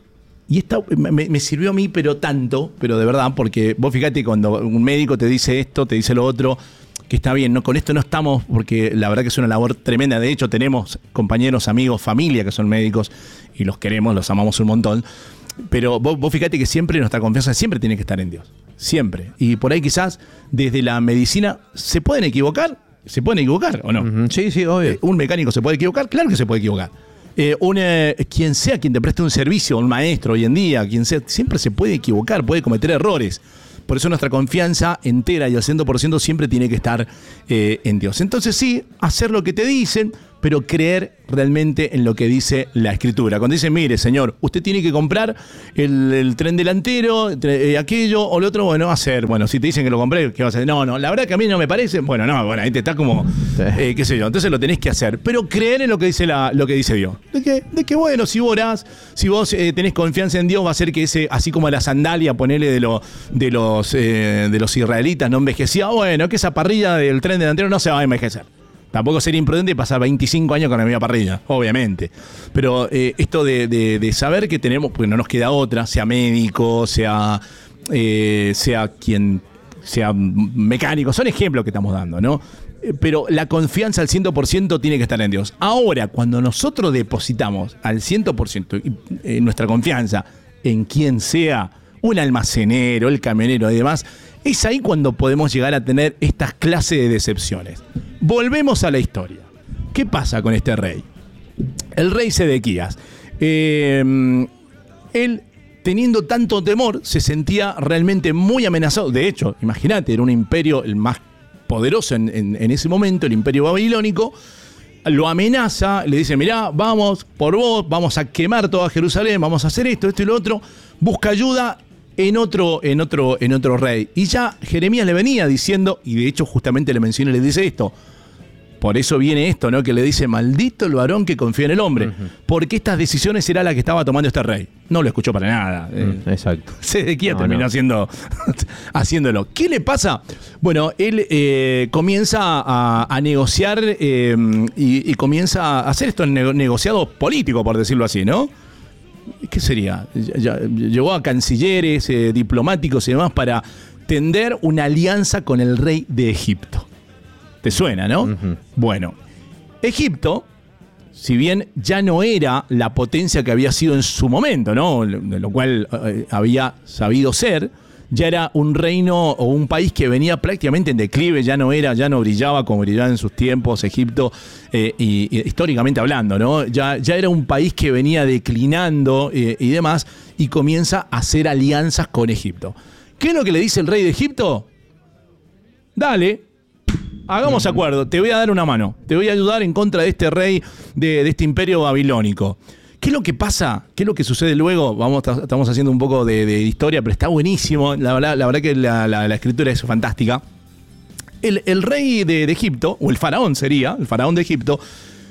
Y esta me, me sirvió a mí, pero tanto, pero de verdad, porque vos fíjate, cuando un médico te dice esto, te dice lo otro, que está bien, ¿no? Con esto no estamos, porque la verdad que es una labor tremenda. De hecho, tenemos compañeros, amigos, familia que son médicos y los queremos, los amamos un montón. Pero vos, vos fíjate que siempre nuestra confianza siempre tiene que estar en Dios. Siempre. Y por ahí quizás desde la medicina se pueden equivocar. ¿Se pueden equivocar o no? Uh-huh. Sí, sí, obvio. Eh, ¿Un mecánico se puede equivocar? Claro que se puede equivocar. Eh, una, quien sea quien te preste un servicio, un maestro hoy en día, quien sea, siempre se puede equivocar, puede cometer errores. Por eso nuestra confianza entera y al cien por ciento siempre tiene que estar eh, en Dios. Entonces sí, hacer lo que te dicen, pero creer realmente en lo que dice la Escritura. Cuando dice, mire, señor, usted tiene que comprar el, el tren delantero, eh, aquello o lo otro, bueno, hacer. Bueno, si te dicen que lo compré, ¿qué vas a hacer? No, no, la verdad que a mí no me parece. Bueno, no, bueno, ahí te está como, eh, qué sé yo. Entonces lo tenés que hacer. Pero creer en lo que dice, la, lo que dice Dios. De que, de que bueno, si vos orás, si vos eh, tenés confianza en Dios, va a ser que ese, así como la sandalia, ponele de, lo, de, los, eh, de los israelitas, no envejecía. Bueno, que esa parrilla del tren delantero no se va a envejecer. Tampoco sería imprudente pasar veinticinco años con la misma parrilla, obviamente. Pero eh, esto de, de, de saber que tenemos, porque no nos queda otra, sea médico, sea, eh, sea quien sea mecánico, son ejemplos que estamos dando, ¿no? Eh, pero la confianza al cien por ciento tiene que estar en Dios. Ahora, cuando nosotros depositamos al cien por ciento eh, nuestra confianza en quien sea, un almacenero, el camionero y demás, es ahí cuando podemos llegar a tener estas clases de decepciones. Volvemos a la historia. ¿Qué pasa con este rey? El rey Sedequías. Eh, él, teniendo tanto temor, se sentía realmente muy amenazado. De hecho, imagínate, era un imperio el más poderoso en, en, en ese momento, el imperio babilónico. Lo amenaza, le dice, mirá, vamos por vos, vamos a quemar toda Jerusalén, vamos a hacer esto, esto y lo otro. Busca ayuda en otro, en otro, en otro rey. Y ya Jeremías le venía diciendo, y de hecho justamente le menciona y le dice esto. Por eso viene esto, ¿no? Que le dice, maldito el varón que confía en el hombre. Uh-huh. Porque estas decisiones era la que estaba tomando este rey. No lo escuchó para nada. Mm, exacto. Sedequías no, terminó no. Haciendo, haciéndolo. ¿Qué le pasa? Bueno, él eh, comienza a, a negociar eh, y, y comienza a hacer estos nego- negociados políticos, por decirlo así, ¿no? ¿Qué sería? Ya, ya, llegó a cancilleres, eh, diplomáticos y demás para tender una alianza con el rey de Egipto. ¿Te suena, no? Uh-huh. Bueno, Egipto, si bien ya no era la potencia que había sido en su momento, ¿no? De lo cual eh, había sabido ser, ya era un reino o un país que venía prácticamente en declive, ya no era, ya no brillaba como brillaba en sus tiempos Egipto, eh, y, y históricamente hablando, ¿no? Ya, ya era un país que venía declinando eh, y demás, y comienza a hacer alianzas con Egipto. ¿Qué es lo que le dice el rey de Egipto? Dale, hagamos acuerdo, te voy a dar una mano, te voy a ayudar en contra de este rey, de, de este imperio babilónico. ¿Qué es lo que pasa? ¿Qué es lo que sucede luego? Vamos, estamos haciendo un poco de, de historia, pero está buenísimo. La verdad, la verdad que la, la, la escritura es fantástica. El, el rey de, de Egipto, o el faraón sería, el faraón de Egipto,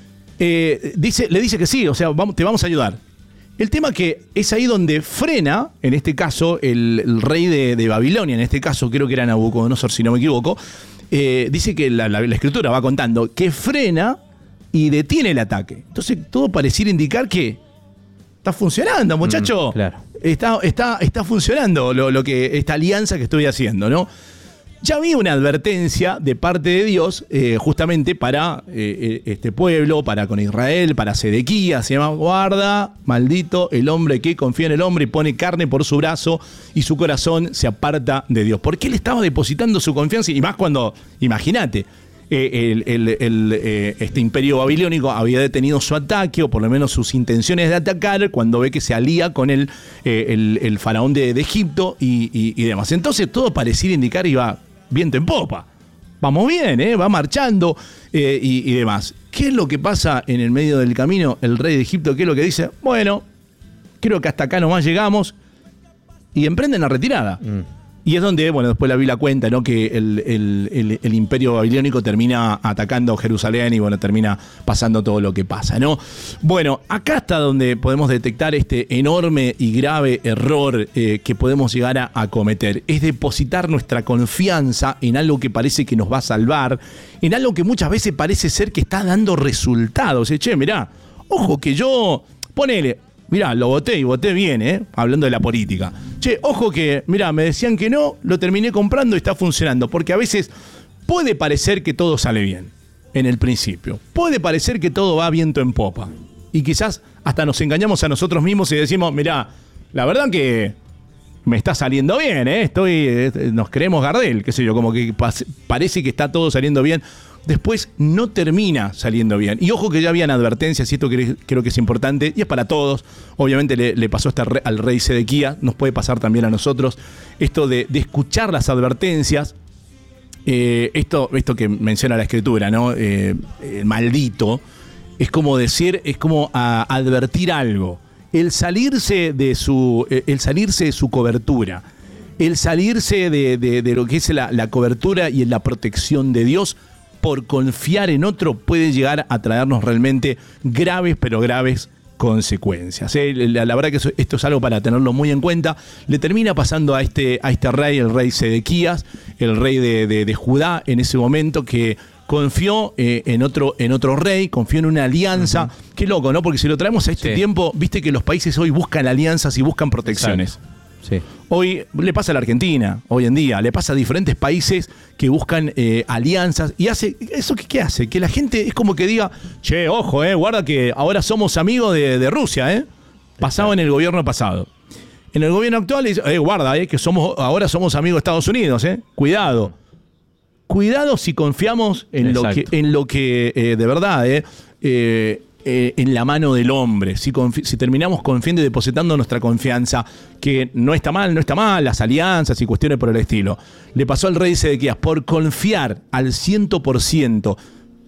eh, dice, le dice que sí, o sea, vamos, te vamos a ayudar. El tema que es ahí donde frena, en este caso, el, el rey de, de Babilonia, en este caso creo que era Nabucodonosor, si no me equivoco, eh, dice que la, la, la escritura va contando que frena y detiene el ataque. Entonces todo pareciera indicar que está funcionando, muchacho. Mm, claro. Está, está, está funcionando lo, lo que, esta alianza que estoy haciendo, ¿no? Ya había una advertencia de parte de Dios eh, justamente para eh, este pueblo, para con Israel, para Sedequías. Se llama, guarda, maldito el hombre que confía en el hombre y pone carne por su brazo y su corazón se aparta de Dios. Porque él estaba depositando su confianza, y más cuando, imagínate, Eh, el, el, el, eh, este imperio babilónico había detenido su ataque, o por lo menos sus intenciones de atacar, cuando ve que se alía con el, eh, el, el faraón de, de Egipto y, y, y demás. Entonces todo parecía indicar iba viento en popa. Vamos bien, ¿eh? Va marchando eh, y, y demás. ¿Qué es lo que pasa en el medio del camino? El rey de Egipto, ¿qué es lo que dice? Bueno, creo que hasta acá nomás llegamos, y emprenden la retirada. Mm. Y es donde, bueno, después la Biblia cuenta, ¿no? Que el, el, el, el imperio babilónico termina atacando Jerusalén y, bueno, termina pasando todo lo que pasa, ¿no? Bueno, acá está donde podemos detectar este enorme y grave error eh, que podemos llegar a, a cometer. Es depositar nuestra confianza en algo que parece que nos va a salvar, en algo que muchas veces parece ser que está dando resultados. Eh, che, mirá, ojo que yo, ponele... Mirá, lo voté y voté bien, ¿eh? Hablando de la política. Che, ojo que, mirá, me decían que no, lo terminé comprando y está funcionando. Porque a veces puede parecer que todo sale bien en el principio. Puede parecer que todo va viento en popa. Y quizás hasta nos engañamos a nosotros mismos y decimos, mirá, la verdad que me está saliendo bien, ¿eh? Estoy, eh, nos creemos Gardel, qué sé yo, como que parece que está todo saliendo bien. después no termina saliendo bien. Y ojo que ya habían advertencias, y esto creo que es importante, y es para todos. Obviamente le, le pasó hasta al rey Sedequías, nos puede pasar también a nosotros, esto de, de escuchar las advertencias. Eh, esto, esto que menciona la Escritura, ¿no? Eh, el maldito, es como decir, es como a, advertir algo. El salirse de su, el salirse de su cobertura, el salirse de, de, de lo que es la, la cobertura y la protección de Dios por confiar en otro puede llegar a traernos realmente graves, pero graves consecuencias. ¿eh? La, la verdad que eso, esto es algo para tenerlo muy en cuenta. Le termina pasando a este, a este rey, el rey Sedequías, el rey de, de, de Judá en ese momento, que confió eh, en, otro, en otro rey, confió en una alianza. Uh-huh. Qué loco, ¿no? Porque si lo traemos a este sí. tiempo, viste que los países hoy buscan alianzas y buscan protecciones. Sí. Hoy le pasa a la Argentina, hoy en día, le pasa a diferentes países que buscan eh, alianzas y hace, ¿eso qué, qué hace? Que la gente es como que diga, che, ojo, eh, guarda que ahora somos amigos de, de Rusia, eh. Pasado en el gobierno pasado. En el gobierno actual dice, eh, guarda, eh, que somos, ahora somos amigos de Estados Unidos, eh. Cuidado. Cuidado si confiamos en Exacto. lo que, en lo que eh, de verdad, eh, eh, Eh, en la mano del hombre, si, confi- si terminamos confiando y depositando nuestra confianza, que no está mal, no está mal, las alianzas y cuestiones por el estilo. Le pasó al rey Sedequías por confiar al ciento por ciento,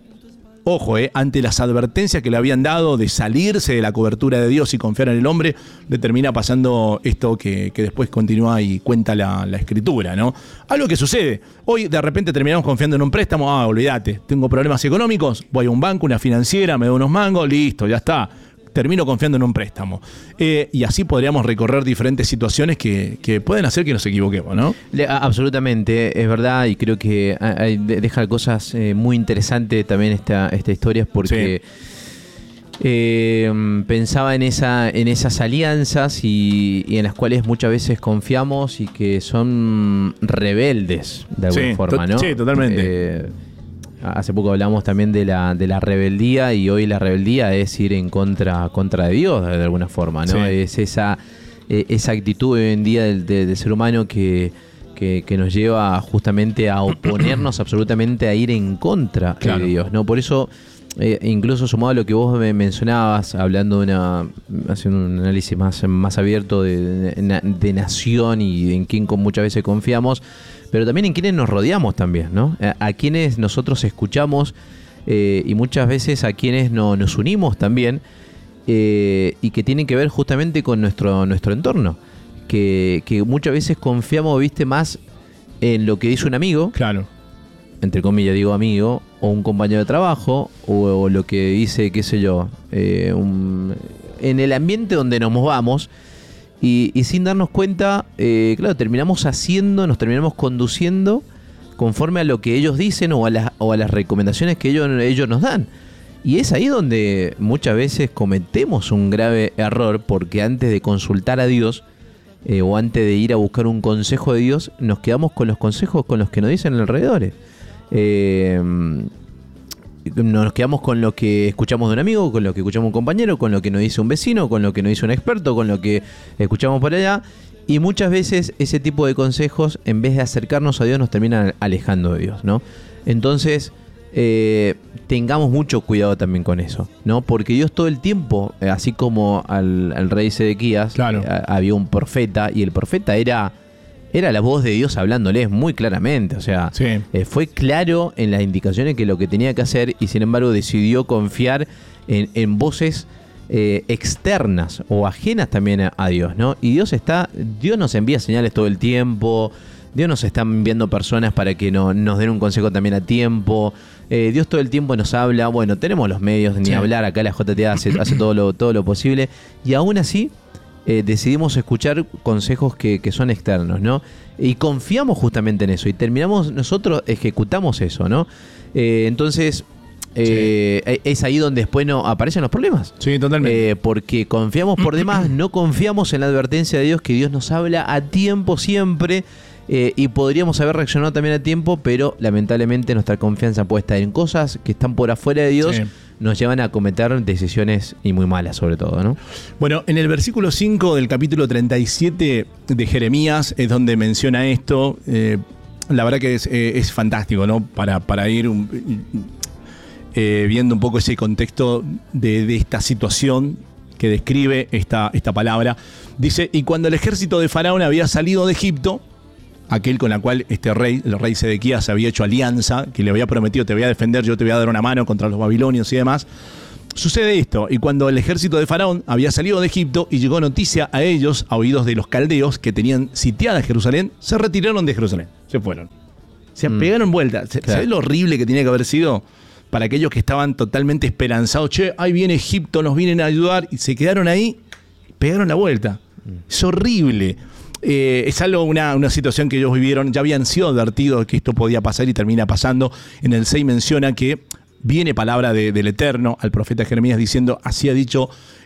ojo, eh, ante las advertencias que le habían dado de salirse de la cobertura de Dios y confiar en el hombre, le termina pasando esto que, que después continúa y cuenta la, la Escritura, ¿no? Algo que sucede. Hoy de repente terminamos confiando en un préstamo, ah, olvídate, tengo problemas económicos, voy a un banco, una financiera, me doy unos mangos, listo, ya está. Termino confiando en un préstamo. Eh, y así podríamos recorrer diferentes situaciones que, que pueden hacer que nos equivoquemos, ¿no? Le, absolutamente, es verdad, y creo que hay, deja cosas eh, muy interesantes también esta, esta historia, porque sí. eh, pensaba en, esa, en esas alianzas y, y en las cuales muchas veces confiamos y que son rebeldes de alguna sí, forma, to- ¿no? Sí, totalmente. Eh, Hace poco hablamos también de la, de la rebeldía, y hoy la rebeldía es ir en contra, contra de Dios de alguna forma, ¿no? Sí. Es esa, eh, esa actitud hoy en día del, del ser humano que, que, que nos lleva justamente a oponernos absolutamente, a ir en contra claro. de Dios, ¿no? Por eso, eh, incluso sumado a lo que vos me mencionabas, hablando de una, haciendo un análisis más, más abierto de, de, de nación y en quién muchas veces confiamos, pero también en quienes nos rodeamos también, ¿no? A, a quienes nosotros escuchamos eh, y muchas veces a quienes no, nos unimos también eh, y que tienen que ver justamente con nuestro, nuestro entorno. Que, que muchas veces confiamos, viste, más en lo que dice un amigo, claro, entre comillas digo amigo, o un compañero de trabajo, o, o lo que dice, qué sé yo, eh, un, en el ambiente donde nos movamos. Y, y sin darnos cuenta, eh, claro, terminamos haciendo, nos terminamos conduciendo conforme a lo que ellos dicen o a las, o a las recomendaciones que ellos, ellos nos dan. Y es ahí donde muchas veces cometemos un grave error, porque antes de consultar a Dios eh, o antes de ir a buscar un consejo de Dios, nos quedamos con los consejos con los que nos dicen alrededor. Eh, nos quedamos con lo que escuchamos de un amigo, con lo que escuchamos de un compañero, con lo que nos dice un vecino, con lo que nos dice un experto, con lo que escuchamos por allá. Y muchas veces ese tipo de consejos, en vez de acercarnos a Dios, nos terminan alejando de Dios, ¿no? Entonces, eh, tengamos mucho cuidado también con eso, ¿no? Porque Dios todo el tiempo, así como al, al rey Sedequías, claro. eh, había un profeta, y el profeta era... Era la voz de Dios hablándoles muy claramente, o sea, sí. eh, fue claro en las indicaciones que lo que tenía que hacer, y sin embargo decidió confiar en, en voces eh, externas o ajenas también a, a Dios, ¿no? Y Dios está, Dios nos envía señales todo el tiempo, Dios nos está enviando personas para que no, nos den un consejo también a tiempo, eh, Dios todo el tiempo nos habla, bueno, tenemos los medios, ni sí. hablar, acá la J T A hace, hace todo, lo, todo lo posible, y aún así... Eh, decidimos escuchar consejos que, que son externos, ¿no? Y confiamos justamente en eso y terminamos, nosotros ejecutamos eso, ¿no? Eh, entonces, eh, sí. es ahí donde después no aparecen los problemas. Sí, totalmente. Eh, porque confiamos por demás, no confiamos en la advertencia de Dios, que Dios nos habla a tiempo siempre, eh, y podríamos haber reaccionado también a tiempo, pero lamentablemente nuestra confianza puesta en cosas que están por afuera de Dios, sí. nos llevan a cometer decisiones, y muy malas sobre todo, ¿no? Bueno, en el versículo cinco del capítulo treinta y siete de Jeremías es donde menciona esto. Eh, la verdad que es, eh, es fantástico, ¿no? Para, para ir un, eh, viendo un poco ese contexto de, de esta situación que describe esta, esta palabra. Dice, y cuando el ejército de Faraón había salido de Egipto, aquel con la cual este rey, el rey Sedequías, había hecho alianza, que le había prometido, te voy a defender, yo te voy a dar una mano contra los babilonios y demás. Sucede esto, y cuando el ejército de Faraón había salido de Egipto y llegó noticia a ellos, a oídos de los caldeos que tenían sitiada Jerusalén, se retiraron de Jerusalén, se fueron. Se mm. pegaron vuelta. ¿Sabés claro. lo horrible que tenía que haber sido para aquellos que estaban totalmente esperanzados? Che, ahí viene Egipto, nos vienen a ayudar, y se quedaron ahí, pegaron la vuelta. Mm. Es horrible. Eh, es algo, una, una situación que ellos vivieron, ya habían sido advertidos que esto podía pasar y termina pasando. En el seis menciona que viene palabra de, del Eterno al profeta Jeremías diciendo, así ha dicho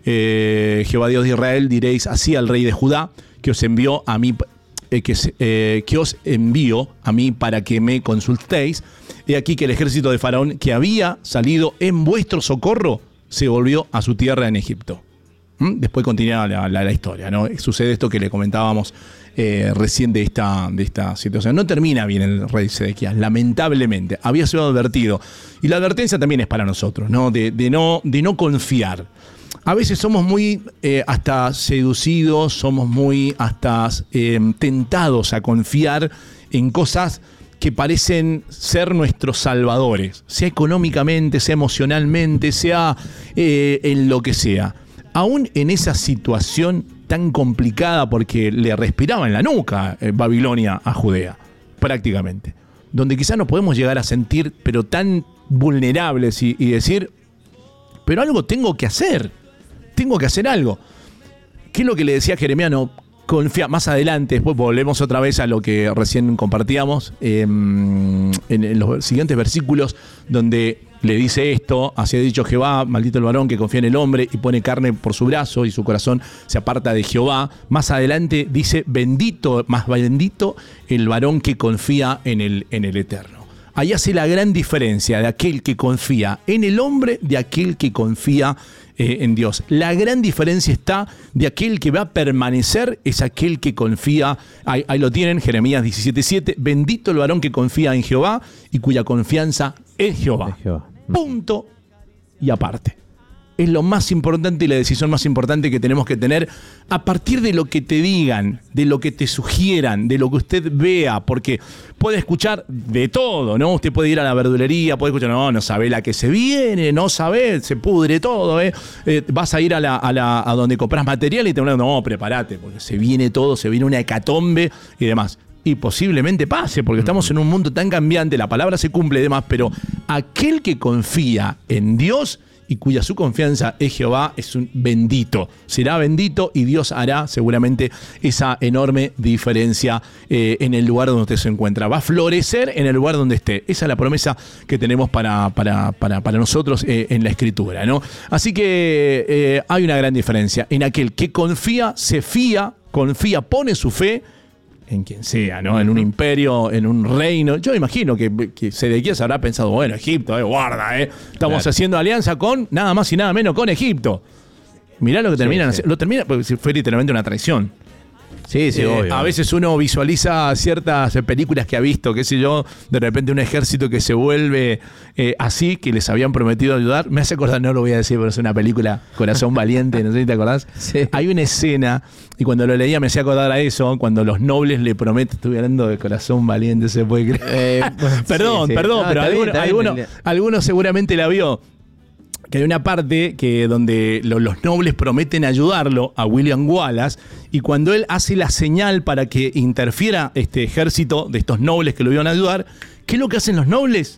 eh, Jehová Dios de Israel, diréis así al rey de Judá, que os envió a mí, eh, que, eh, que os envío a mí para que me consultéis. He aquí que el ejército de Faraón que había salido en vuestro socorro se volvió a su tierra en Egipto. ¿Mm? Después continúa la, la, la historia, ¿no? Sucede esto que le comentábamos eh, recién de esta, de esta situación. No termina bien el rey Sedequías, lamentablemente. Había sido advertido. Y la advertencia también es para nosotros, ¿no? De, de, no, de no confiar. A veces somos muy eh, hasta seducidos, somos muy hasta eh, tentados a confiar en cosas que parecen ser nuestros salvadores, sea económicamente, sea emocionalmente, sea eh, en lo que sea. Aún en esa situación tan complicada, porque le respiraba en la nuca eh, Babilonia a Judea, prácticamente, donde quizás nos podemos llegar a sentir, pero tan vulnerables y, y decir, pero algo tengo que hacer, tengo que hacer algo. ¿Qué es lo que le decía Jeremías? No, confía, más adelante, después volvemos otra vez a lo que recién compartíamos, eh, en, en los siguientes versículos, donde le dice esto, así ha dicho Jehová, maldito el varón que confía en el hombre y pone carne por su brazo y su corazón se aparta de Jehová. Más adelante dice, bendito, más bendito el varón que confía en el, en el Eterno. Ahí hace la gran diferencia de aquel que confía en el hombre de aquel que confía eh, en Dios. La gran diferencia está de aquel que va a permanecer es aquel que confía. Ahí, ahí lo tienen, Jeremías diecisiete siete. Bendito el varón que confía en Jehová y cuya confianza es Jehová. Jehová. Punto y aparte. Es lo más importante y la decisión más importante que tenemos que tener a partir de lo que te digan, de lo que te sugieran, de lo que usted vea, porque puede escuchar de todo, ¿no? Usted puede ir a la verdulería, puede escuchar, no, no sabe la que se viene, no sabe, se pudre todo, ¿eh? eh vas a ir a, la, a, la, a donde compras material y te van a decir, no, prepárate, porque se viene todo, se viene una hecatombe y demás. Y posiblemente pase, porque estamos en un mundo tan cambiante, la palabra se cumple y demás, pero aquel que confía en Dios y cuya su confianza es Jehová es un bendito. Será bendito y Dios hará seguramente esa enorme diferencia eh, en el lugar donde usted se encuentra. Va a florecer en el lugar donde esté. Esa es la promesa que tenemos para, para, para, para nosotros eh, en la Escritura, ¿no? Así que eh, hay una gran diferencia. En aquel que confía, se fía, confía, pone su fe en quien sea, ¿no? En un imperio, en un reino. Yo imagino que, que Sedequías habrá pensado, bueno, Egipto, eh, guarda, eh. Estamos claro. haciendo alianza con nada más y nada menos con Egipto. Mirá lo que terminan sí, sí. Lo termina, porque fue literalmente una traición. Sí, sí, eh, obvio. A veces uno visualiza ciertas películas que ha visto, qué sé yo, de repente un ejército que se vuelve eh, así, que les habían prometido ayudar. Me hace acordar, no lo voy a decir, pero es una película, Corazón Valiente, no sé si te acordás. Sí. Hay una escena, y cuando lo leía me hacía acordar a eso, cuando los nobles le prometen, estuve hablando de Corazón Valiente, se puede creer. Eh, perdón, sí, sí. perdón, no, pero alguno, bien, alguno, bien. alguno seguramente la vio. Que hay una parte que donde lo, los nobles prometen ayudarlo a William Wallace, y cuando él hace la señal para que interfiera este ejército de estos nobles que lo iban a ayudar, ¿qué es lo que hacen los nobles?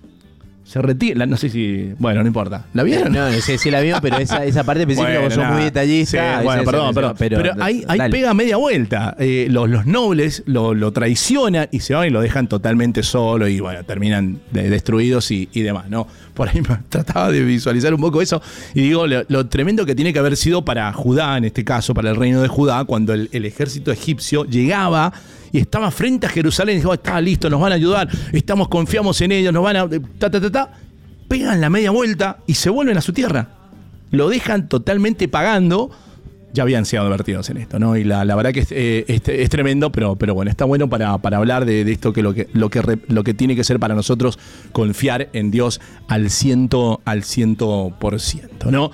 Se retiran, no sé si... Bueno, no importa. ¿La vieron? No, no sé si la vieron, pero esa, esa parte específica bueno, vos sos muy detallista. Sí, bueno, perdón, perdón. Pero, pero ahí, ahí pega media vuelta. Eh, los, los nobles lo, lo traicionan y se van y lo dejan totalmente solo y bueno, terminan de, destruidos y, y demás, ¿no? Por ahí trataba de visualizar un poco eso y digo, lo, lo tremendo que tiene que haber sido para Judá, en este caso, para el reino de Judá, cuando el, el ejército egipcio llegaba y estaba frente a Jerusalén y dijo, está listo, nos van a ayudar, estamos, confiamos en ellos, nos van a... Ta, ta, ta, ta, pegan la media vuelta y se vuelven a su tierra. Lo dejan totalmente pagando ya habían sido advertidos en esto, ¿no? Y la, la verdad que es, eh, es, es tremendo, pero, pero bueno, está bueno para, para hablar de, de esto que lo que lo que re, lo que tiene que ser para nosotros confiar en Dios al ciento al ciento por ciento, ¿no?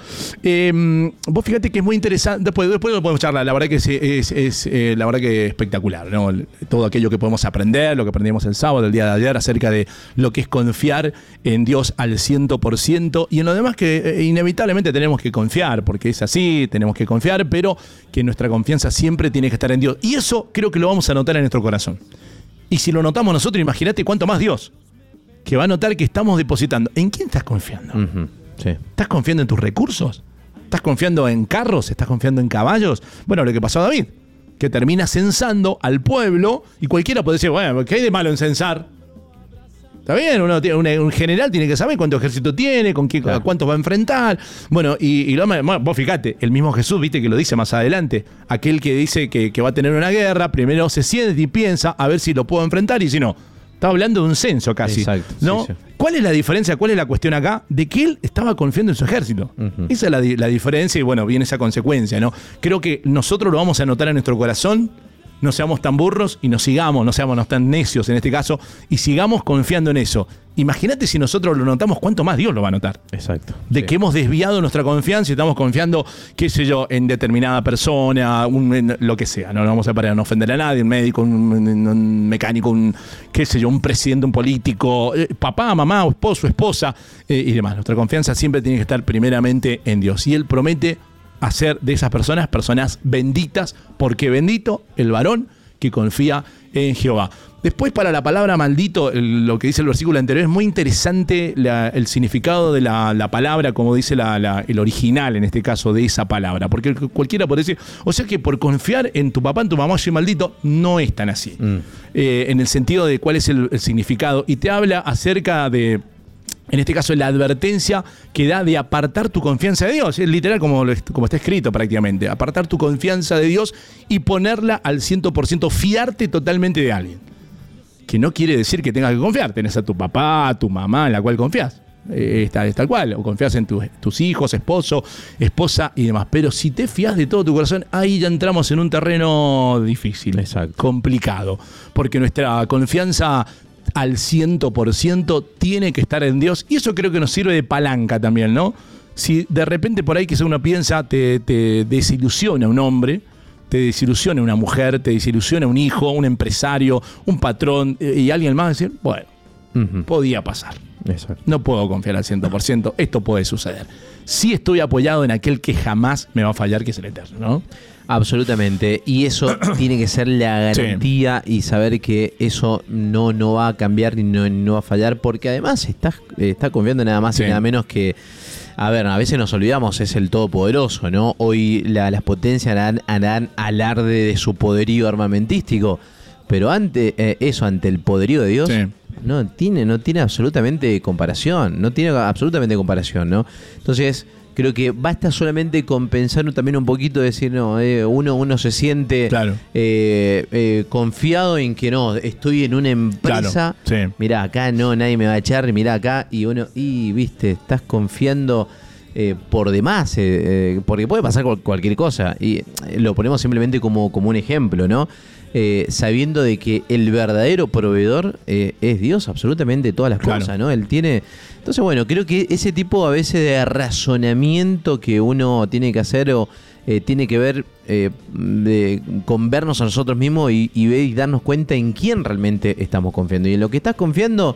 Eh, vos fíjate que es muy interesante, después, después lo podemos charlar, la verdad que es, es, es eh, la verdad que es espectacular, ¿no? Todo aquello que podemos aprender, lo que aprendimos el sábado, el día de ayer, acerca de lo que es confiar en Dios al ciento por ciento, y en lo demás que eh, inevitablemente tenemos que confiar, porque es así, tenemos que confiar, pero que nuestra confianza siempre tiene que estar en Dios. Y eso creo que lo vamos a notar en nuestro corazón. Y si lo notamos nosotros, imagínate cuánto más Dios, que va a notar que estamos depositando. ¿En quién estás confiando? Uh-huh. Sí. ¿Estás confiando en tus recursos? ¿Estás confiando en carros? ¿Estás confiando en caballos? Bueno, lo que pasó a David, que termina censando al pueblo, y cualquiera puede decir, bueno, ¿qué hay de malo en censar? Está bien, uno tiene, un, un general tiene que saber cuánto ejército tiene, con qué, claro. a cuántos va a enfrentar. Bueno, y, y lo, bueno, vos fíjate, el mismo Jesús, viste que lo dice más adelante. Aquel que dice que, que va a tener una guerra, primero se siente y piensa a ver si lo puedo enfrentar, y si no. Está hablando de un censo casi. Exacto, ¿no? Sí, sí. ¿Cuál es la diferencia? ¿Cuál es la cuestión acá? De que él estaba confiando en su ejército. Uh-huh. Esa es la, la diferencia, y bueno, viene esa consecuencia, ¿no? Creo que nosotros lo vamos a notar en nuestro corazón. No seamos tan burros y nos sigamos, no seamos tan necios en este caso, y sigamos confiando en eso. Imagínate si nosotros lo notamos, cuánto más Dios lo va a notar. Exacto. De sí. que hemos desviado nuestra confianza y estamos confiando, qué sé yo, en determinada persona, un, en lo que sea. No, no vamos a parar, no ofender a nadie, un médico, un, un mecánico, un, qué sé yo, un presidente, un político, eh, papá, mamá, esposo, esposa eh, y demás. Nuestra confianza siempre tiene que estar primeramente en Dios. Y Él promete hacer de esas personas personas benditas, porque bendito el varón que confía en Jehová. Después, para la palabra maldito, el, lo que dice el versículo anterior, es muy interesante la, el significado de la, la palabra, como dice la, la, el original, en este caso, de esa palabra. Porque cualquiera puede decir, o sea que por confiar en tu papá, en tu mamá, soy maldito. No es tan así. Mm. Eh, en el sentido de cuál es el, el significado. Y te habla acerca de, en este caso, la advertencia que da de apartar tu confianza de Dios. Es literal como, como está escrito prácticamente. Apartar tu confianza de Dios y ponerla al ciento por ciento, fiarte totalmente de alguien. Que no quiere decir que tengas que confiar. Tenés a tu papá, a tu mamá, en la cual confías. Eh, es, tal, es tal cual. O confías en tu, tus hijos, esposo, esposa y demás. Pero si te fías de todo tu corazón, ahí ya entramos en un terreno difícil. Exacto. Complicado. Porque nuestra confianza al ciento por ciento tiene que estar en Dios, y eso creo que nos sirve de palanca también, ¿no? Si de repente por ahí que uno piensa, te, te desilusiona un hombre, te desilusiona una mujer, te desilusiona un hijo, un empresario, un patrón, y alguien más decir, bueno, uh-huh. podía pasar. Exacto. No puedo confiar al ciento por ciento, esto puede suceder. Sí estoy apoyado en aquel que jamás me va a fallar, que es el Eterno, ¿no? Absolutamente, y eso tiene que ser la garantía, sí. y saber que eso no, no va a cambiar ni no, no va a fallar, porque además estás está confiando nada más sí. y nada menos que, a ver, a veces nos olvidamos, es el Todopoderoso, ¿no? Hoy la, las potencias harán, harán alarde de su poderío armamentístico, pero ante eh, eso, ante el poderío de Dios, sí. no tiene, no tiene absolutamente comparación, no tiene absolutamente comparación, ¿no? Entonces, creo que basta solamente con pensar también un poquito, decir, no, eh, uno, uno se siente claro. eh, eh, confiado en que no, estoy en una empresa, claro, sí. mirá, acá no, nadie me va a echar, mirá acá, y uno, y viste, estás confiando eh, por demás, eh, eh, porque puede pasar cualquier cosa, y eh, lo ponemos simplemente como, como un ejemplo, ¿no? Eh, sabiendo de que el verdadero proveedor eh, es Dios, absolutamente todas las claro. cosas, ¿no? Él tiene... Entonces, bueno, creo que ese tipo a veces de razonamiento que uno tiene que hacer o eh, tiene que ver eh, de, con vernos a nosotros mismos y, y, ver y darnos cuenta en quién realmente estamos confiando. Y en lo que estás confiando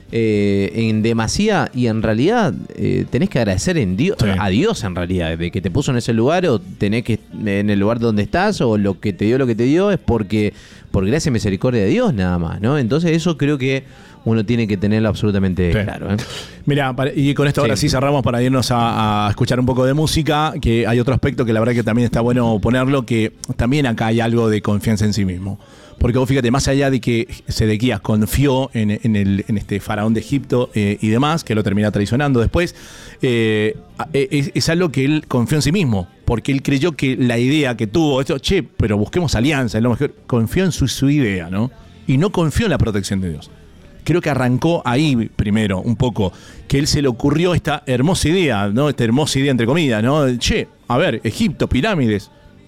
eh, en demasía, y en realidad eh, tenés que agradecer en Dios, sí. a Dios en realidad, de que te puso en ese lugar, o tenés que en el lugar donde estás, o lo que te dio lo que te dio es porque por gracia y misericordia de Dios nada más, ¿no? Entonces eso creo que uno tiene que tenerlo absolutamente sí. claro, ¿eh? Mira, y con esto sí. ahora sí cerramos para irnos a, a escuchar un poco de música, que hay otro aspecto que la verdad que también está bueno ponerlo, que también acá hay algo de confianza en sí mismo. Porque vos fíjate, más allá de que Sedequías confió en, en, el, en este faraón de Egipto eh, y demás, que lo termina traicionando después, eh, es, es algo que él confió en sí mismo, porque él creyó que la idea que tuvo, esto, che, pero busquemos alianza, es lo mejor, confió en su, su idea, ¿no? Y no confió en la protección de Dios. Creo que arrancó ahí primero, un poco, que él se le ocurrió esta hermosa idea, ¿no? Esta hermosa idea entre comillas, ¿no? Che, a ver, Egipto, pirámides,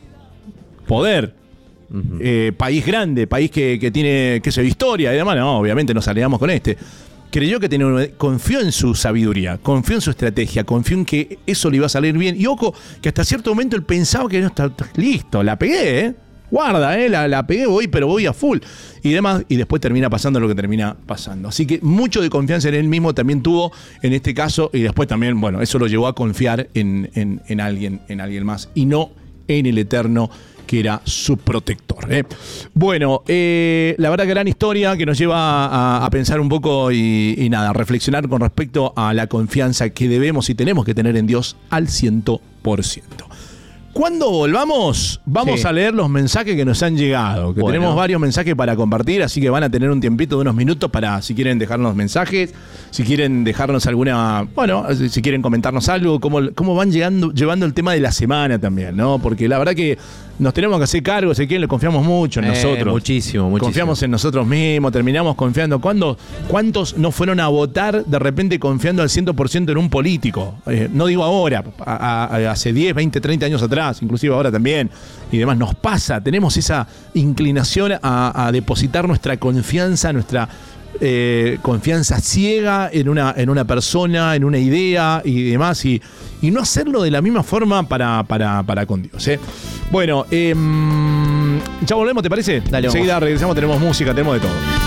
poder. Uh-huh. Eh, país grande, país que, que tiene, qué sé, historia y demás. No, obviamente nos aliamos con este. Creyó que tenía, confió en su sabiduría, confió en su estrategia, confió en que eso le iba a salir bien. Y ojo, que hasta cierto momento él pensaba que no está listo, la pegué, ¿eh? Guarda, ¿eh? La, la pegué, voy, pero voy a full. Y demás, y después termina pasando lo que termina pasando. Así que mucho de confianza en él mismo también tuvo en este caso. Y después también, bueno, eso lo llevó a confiar en, en, en alguien, en alguien más. Y no en el Eterno, que era su protector. ¿eh? Bueno, eh, la verdad, gran historia que nos lleva a, a pensar un poco y, y nada, a reflexionar con respecto a la confianza que debemos y tenemos que tener en Dios al ciento por ciento. Cuando volvamos, vamos sí. a leer los mensajes que nos han llegado, que bueno. tenemos varios mensajes para compartir, así que van a tener un tiempito de unos minutos para, si quieren dejarnos mensajes, si quieren dejarnos alguna, bueno, si quieren comentarnos algo, cómo, cómo van llegando, llevando el tema de la semana también, ¿no? Porque la verdad que nos tenemos que hacer cargo, sé quién, le confiamos mucho en eh, nosotros. Muchísimo, muchísimo. Confiamos en nosotros mismos, terminamos confiando. ¿Cuándo, ¿Cuántos no fueron a votar de repente confiando al cien por ciento en un político? Eh, no digo ahora, a, a, hace diez, veinte, treinta años atrás, inclusive ahora también, y demás. Nos pasa, tenemos esa inclinación a, a depositar nuestra confianza, nuestra eh, confianza ciega en una, en una persona, en una idea y demás, y, y no hacerlo de la misma forma para, para, para con Dios. ¿eh? Bueno, eh, ya volvemos, ¿te parece? Dale, enseguida regresamos, tenemos música, tenemos de todo.